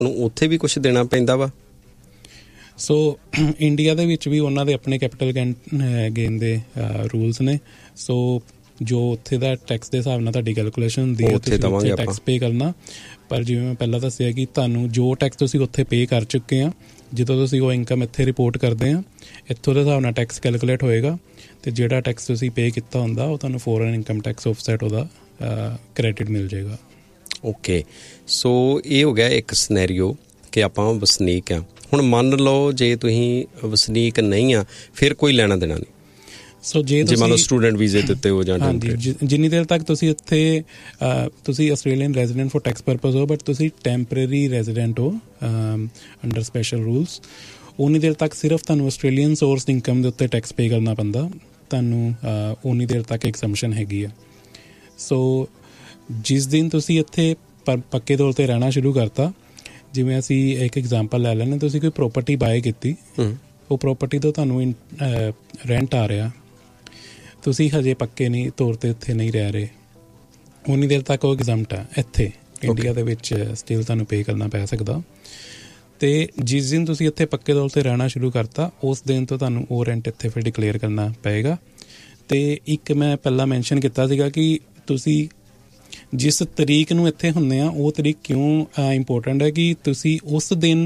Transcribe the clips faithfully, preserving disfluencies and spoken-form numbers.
ਉੱਥੇ ਵੀ ਕੁਛ ਦੇਣਾ ਪੈਂਦਾ ਵਾ? ਸੋ ਇੰਡੀਆ ਦੇ ਵਿੱਚ ਵੀ ਉਹਨਾਂ ਦੇ ਆਪਣੇ ਕੈਪੀਟਲ ਗੇਨ ਦੇ ਰੂਲਸ ਨੇ। ਸੋ ਜੋ ਉੱਥੇ ਦਾ ਟੈਕਸ ਦੇ ਹਿਸਾਬ ਨਾਲ ਤੁਹਾਡੀ ਕੈਲਕੂਲੇਸ਼ਨ ਹੁੰਦੀ ਹੈ, ਤੁਸੀਂ ਉੱਥੇ ਟੈਕਸ ਪੇ ਕਰਨਾ। ਪਰ ਜਿਵੇਂ ਮੈਂ ਪਹਿਲਾਂ ਦੱਸਿਆ ਕਿ ਤੁਹਾਨੂੰ ਜੋ ਟੈਕਸ ਤੁਸੀਂ ਉੱਥੇ ਪੇ ਕਰ ਚੁੱਕੇ ਆ, ਜਦੋਂ ਤੁਸੀਂ ਉਹ ਇਨਕਮ ਇੱਥੇ ਰਿਪੋਰਟ ਕਰਦੇ ਆ, ਇੱਥੋਂ ਦੇ ਹਿਸਾਬ ਨਾਲ ਟੈਕਸ ਕੈਲਕੂਲੇਟ ਹੋਏਗਾ ਅਤੇ ਜਿਹੜਾ ਟੈਕਸ ਤੁਸੀਂ ਪੇ ਕੀਤਾ ਹੁੰਦਾ ਉਹ ਤੁਹਾਨੂੰ ਫੋਰਨ ਇਨਕਮ ਟੈਕਸ ਆਫਸੈਟ ਉਹਦਾ ਕ੍ਰੈਡਿਟ ਮਿਲ ਜਾਏਗਾ। ਓਕੇ, ਸੋ ਇਹ ਹੋ ਗਿਆ ਇੱਕ ਸਿਨੈਰੀਓ ਕਿ ਆਪਾਂ ਵਸਨੀਕ ਹਾਂ। ਹੁਣ ਮੰਨ ਲਓ ਜੇ ਤੁਸੀਂ ਵਸਨੀਕ ਨਹੀਂ ਆ, ਫਿਰ ਕੋਈ ਲੈਣਾ ਦੇਣਾ ਨਹੀਂ। ਸੋ ਜੇ ਜੇ ਮੰਨ ਲਓ ਸਟੂਡੈਂਟ ਵੀਜ਼ੇ ਦੇ ਉੱਤੇ ਹੋ ਜਾਂ ਹਾਂਜੀ, ਜਿੰਨੀ ਦੇਰ ਤੱਕ ਤੁਸੀਂ ਇੱਥੇ ਤੁਸੀਂ Australian resident for tax purpose ਹੋ, ਬਟ ਤੁਸੀਂ ਟੈਂਪਰੇਰੀ ਰੈਜ਼ੀਡੈਂਟ ਹੋ ਅੰਡਰ ਸਪੈਸ਼ਲ ਰੂਲਸ, ਉਨੀ ਦੇਰ ਤੱਕ ਸਿਰਫ ਤੁਹਾਨੂੰ ਆਸਟ੍ਰੇਲੀਅਨ ਸੋਰਸ ਇਨਕਮ ਦੇ ਉੱਤੇ ਟੈਕਸ ਪੇ ਕਰਨਾ ਪੈਂਦਾ। ਤੁਹਾਨੂੰ ਉਨੀ ਦੇਰ ਤੱਕ ਐਗਜ਼ੈਂਪਸ਼ਨ ਹੈਗੀ ਆ। ਸੋ ਜਿਸ ਦਿਨ ਤੁਸੀਂ ਇੱਥੇ ਪ ਪੱਕੇ ਤੌਰ 'ਤੇ ਰਹਿਣਾ ਸ਼ੁਰੂ ਕਰਤਾ, ਜਿਵੇਂ ਅਸੀਂ ਇੱਕ ਐਗਜ਼ਾਮਪਲ ਲੈ ਲੈਂਦੇ, ਤੁਸੀਂ ਕੋਈ ਪ੍ਰੋਪਰਟੀ ਬਾਏ ਕੀਤੀ, ਉਹ ਪ੍ਰੋਪਰਟੀ ਤੋਂ ਤੁਹਾਨੂੰ ਰੈਂਟ ਆ ਰਿਹਾ, ਤੁਸੀਂ ਹਜੇ ਪੱਕੇ ਨਹੀਂ ਤੌਰ 'ਤੇ ਇੱਥੇ ਨਹੀਂ ਰਹਿ ਰਹੇ, ਉਨੀ ਦੇਰ ਤੱਕ ਉਹ ਐਗਜ਼ੈਂਪਟ ਹੈ। ਇੱਥੇ ਇੰਡੀਆ ਦੇ ਵਿੱਚ ਸਟਿਲ ਤੁਹਾਨੂੰ ਪੇ ਕਰਨਾ ਪੈ ਸਕਦਾ। ਅਤੇ ਜਿਸ ਦਿਨ ਤੁਸੀਂ ਇੱਥੇ ਪੱਕੇ ਤੌਰ 'ਤੇ ਰਹਿਣਾ ਸ਼ੁਰੂ ਕਰਤਾ, ਉਸ ਦਿਨ ਤੋਂ ਤੁਹਾਨੂੰ ਉਹ ਰੈਂਟ ਇੱਥੇ ਫਿਰ ਡਿਕਲੇਅਰ ਕਰਨਾ ਪਏਗਾ। ਅਤੇ ਇੱਕ ਮੈਂ ਪਹਿਲਾਂ ਮੈਨਸ਼ਨ ਕੀਤਾ ਸੀਗਾ ਕਿ ਤੁਸੀਂ ਜਿਸ ਤਰੀਕ ਨੂੰ ਇੱਥੇ ਹੁੰਦੇ ਆ, ਉਹ ਤਰੀਕ ਕਿਉਂ ਇੰਪੋਰਟੈਂਟ ਹੈ ਕਿ ਤੁਸੀਂ ਉਸ ਦਿਨ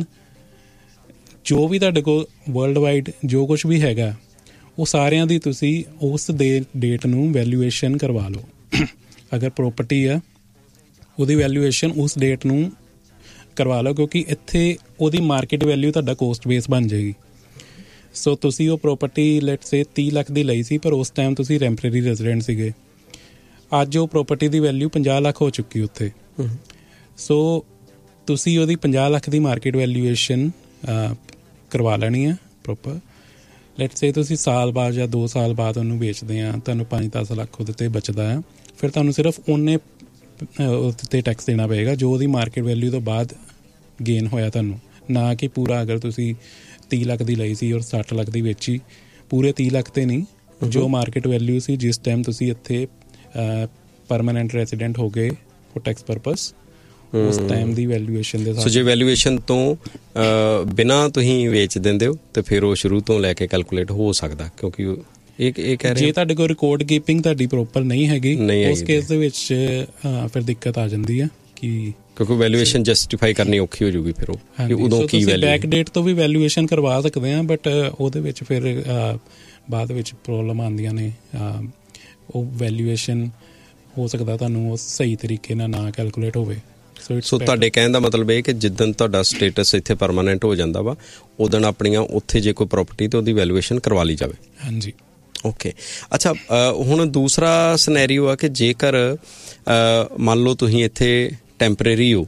ਜੋ ਵੀ ਤੁਹਾਡੇ ਕੋਲ ਵਰਲਡ ਵਾਈਡ ਜੋ ਕੁਛ ਵੀ ਹੈਗਾ, ਉਹ ਸਾਰਿਆਂ ਦੀ ਤੁਸੀਂ ਉਸ ਦੇ ਡੇਟ ਨੂੰ ਵੈਲਿਊਏਸ਼ਨ ਕਰਵਾ ਲਓ। ਅਗਰ ਪ੍ਰੋਪਰਟੀ ਆ, ਉਹਦੀ ਵੈਲਿਊਏਸ਼ਨ ਉਸ ਡੇਟ ਨੂੰ ਕਰਵਾ ਲਓ, ਕਿਉਂਕਿ ਇੱਥੇ ਉਹਦੀ ਮਾਰਕੀਟ ਵੈਲਿਊ ਤੁਹਾਡਾ ਕੋਸਟ ਬੇਸ ਬਣ ਜਾਏਗੀ। ਸੋ ਤੁਸੀਂ ਉਹ ਪ੍ਰੋਪਰਟੀ ਲੈਟਸ ਸੇ ਤੀਹ ਲੱਖ ਦੀ ਲਈ ਸੀ, ਪਰ ਉਸ ਟਾਈਮ ਤੁਸੀਂ ਟੈਂਪਰੇਰੀ ਰੈਜ਼ੀਡੈਂਟ ਸੀਗੇ। ਅੱਜ ਉਹ ਪ੍ਰੋਪਰਟੀ ਦੀ ਵੈਲਿਊ ਪੰਜਾਹ ਲੱਖ ਹੋ ਚੁੱਕੀ ਉੱਥੇ। ਸੋ ਤੁਸੀਂ ਉਹਦੀ ਪੰਜਾਹ ਲੱਖ ਦੀ ਮਾਰਕੀਟ ਵੈਲਿਊਏਸ਼ਨ ਕਰਵਾ ਲੈਣੀ ਹੈ ਪ੍ਰੋਪਰ। ਲੈਟਸ ਸੇ ਤੁਸੀਂ ਸਾਲ ਬਾਅਦ ਜਾਂ ਦੋ ਸਾਲ ਬਾਅਦ ਉਹਨੂੰ ਵੇਚਦੇ ਆ, ਤੁਹਾਨੂੰ ਪੰਜ ਦਸ ਲੱਖ ਉਹਦੇ 'ਤੇ ਬਚਦਾ ਆ, ਫਿਰ ਤੁਹਾਨੂੰ ਸਿਰਫ ਉਹਨੇ ਉਹਦੇ 'ਤੇ ਟੈਕਸ ਦੇਣਾ ਪਏਗਾ ਜੋ ਉਹਦੀ ਮਾਰਕੀਟ ਵੈਲਿਊ ਤੋਂ ਬਾਅਦ ਗੇਨ ਹੋਇਆ ਤੁਹਾਨੂੰ, ਨਾ ਕਿ ਪੂਰਾ ਅਗਰ ਤੁਸੀਂ ਤੀਹ ਲੱਖ ਦੀ ਲਈ ਸੀ ਔਰ ਸੱਠ ਲੱਖ ਦੀ ਵੇਚੀ, ਪੂਰੇ ਤੀਹ ਲੱਖ 'ਤੇ ਨਹੀਂ, ਜੋ ਮਾਰਕੀਟ ਵੈਲਿਊ ਸੀ ਜਿਸ ਟਾਈਮ ਤੁਸੀਂ ਇੱਥੇ ਪਰਮਾਨੈਂਟ ਰੈਜ਼ੀਡੈਂਟ ਹੋ ਗਏ ਫॉर ਟੈਕਸ ਪਰਪਸ, ਉਸ ਟਾਈਮ ਦੀ ਵੈਲਿਊਏਸ਼ਨ ਦੇ। ਸੋ ਜੇ ਵੈਲਿਊਏਸ਼ਨ ਤੋਂ ਬਿਨਾਂ ਤੁਸੀਂ ਵੇਚ ਦਿੰਦੇ ਹੋ ਤਾਂ ਫਿਰ ਉਹ ਸ਼ੁਰੂ ਤੋਂ ਲੈ ਕੇ ਕੈਲਕੂਲੇਟ ਹੋ ਸਕਦਾ, ਕਿਉਂਕਿ ਇਹ ਇਹ ਕਹਿ ਰਹੇ ਜੇ ਤੁਹਾਡੇ ਕੋਲ ਰਿਕਾਰਡ ਕੀਪਿੰਗ ਤੁਹਾਡੀ ਪ੍ਰੋਪਰ ਨਹੀਂ ਹੈਗੀ, ਉਸ ਕੇਸ ਦੇ ਵਿੱਚ ਫਿਰ ਦਿੱਕਤ ਆ ਜਾਂਦੀ ਹੈ ਕਿ ਕਿਉਂਕਿ ਵੈਲਿਊਏਸ਼ਨ ਜਸਟੀਫਾਈ ਕਰਨੀ ਔਖੀ ਹੋ ਜਾਊਗੀ। ਫਿਰ ਉਹ ਉਦੋਂ ਕੀ ਵੈਲਿਊ ਬੈਕ ਡੇਟ ਤੋਂ ਵੀ ਵੈਲਿਊਏਸ਼ਨ ਕਰਵਾ ਸਕਦੇ ਹਾਂ, ਬਟ ਉਹਦੇ ਵਿੱਚ ਫਿਰ ਬਾਅਦ ਵਿੱਚ ਪ੍ਰੋਬਲਮ ਆਉਂਦੀਆਂ ਨੇ। ਉਹ ਵੈਲਿਊਏਸ਼ਨ ਹੋ ਸਕਦਾ ਤੁਹਾਨੂੰ ਉਹ ਸਹੀ ਤਰੀਕੇ ਨਾਲ ਨਾ ਕੈਲਕੂਲੇਟ ਹੋਵੇ। ਸੋ ਤੁਹਾਡੇ ਕਹਿਣ ਦਾ ਮਤਲਬ ਇਹ ਕਿ ਜਿੱਦਣ ਤੁਹਾਡਾ ਸਟੇਟਸ ਇੱਥੇ ਪਰਮਾਨੈਂਟ ਹੋ ਜਾਂਦਾ ਵਾ, ਉਦੋਂ ਆਪਣੀਆਂ ਉੱਥੇ ਜੇ ਕੋਈ ਪ੍ਰੋਪਰਟੀ ਤਾਂ ਉਹਦੀ ਵੈਲਿਊਏਸ਼ਨ ਕਰਵਾ ਲਈ ਜਾਵੇ। ਹਾਂਜੀ, ਓਕੇ। ਅੱਛਾ, ਹੁਣ ਦੂਸਰਾ ਸਿਨੈਰੀਓ ਆ ਕਿ ਜੇਕਰ ਮੰਨ ਲਓ ਤੁਸੀਂ ਇੱਥੇ ਟੈਂਪਰੇਰੀ ਹੋ,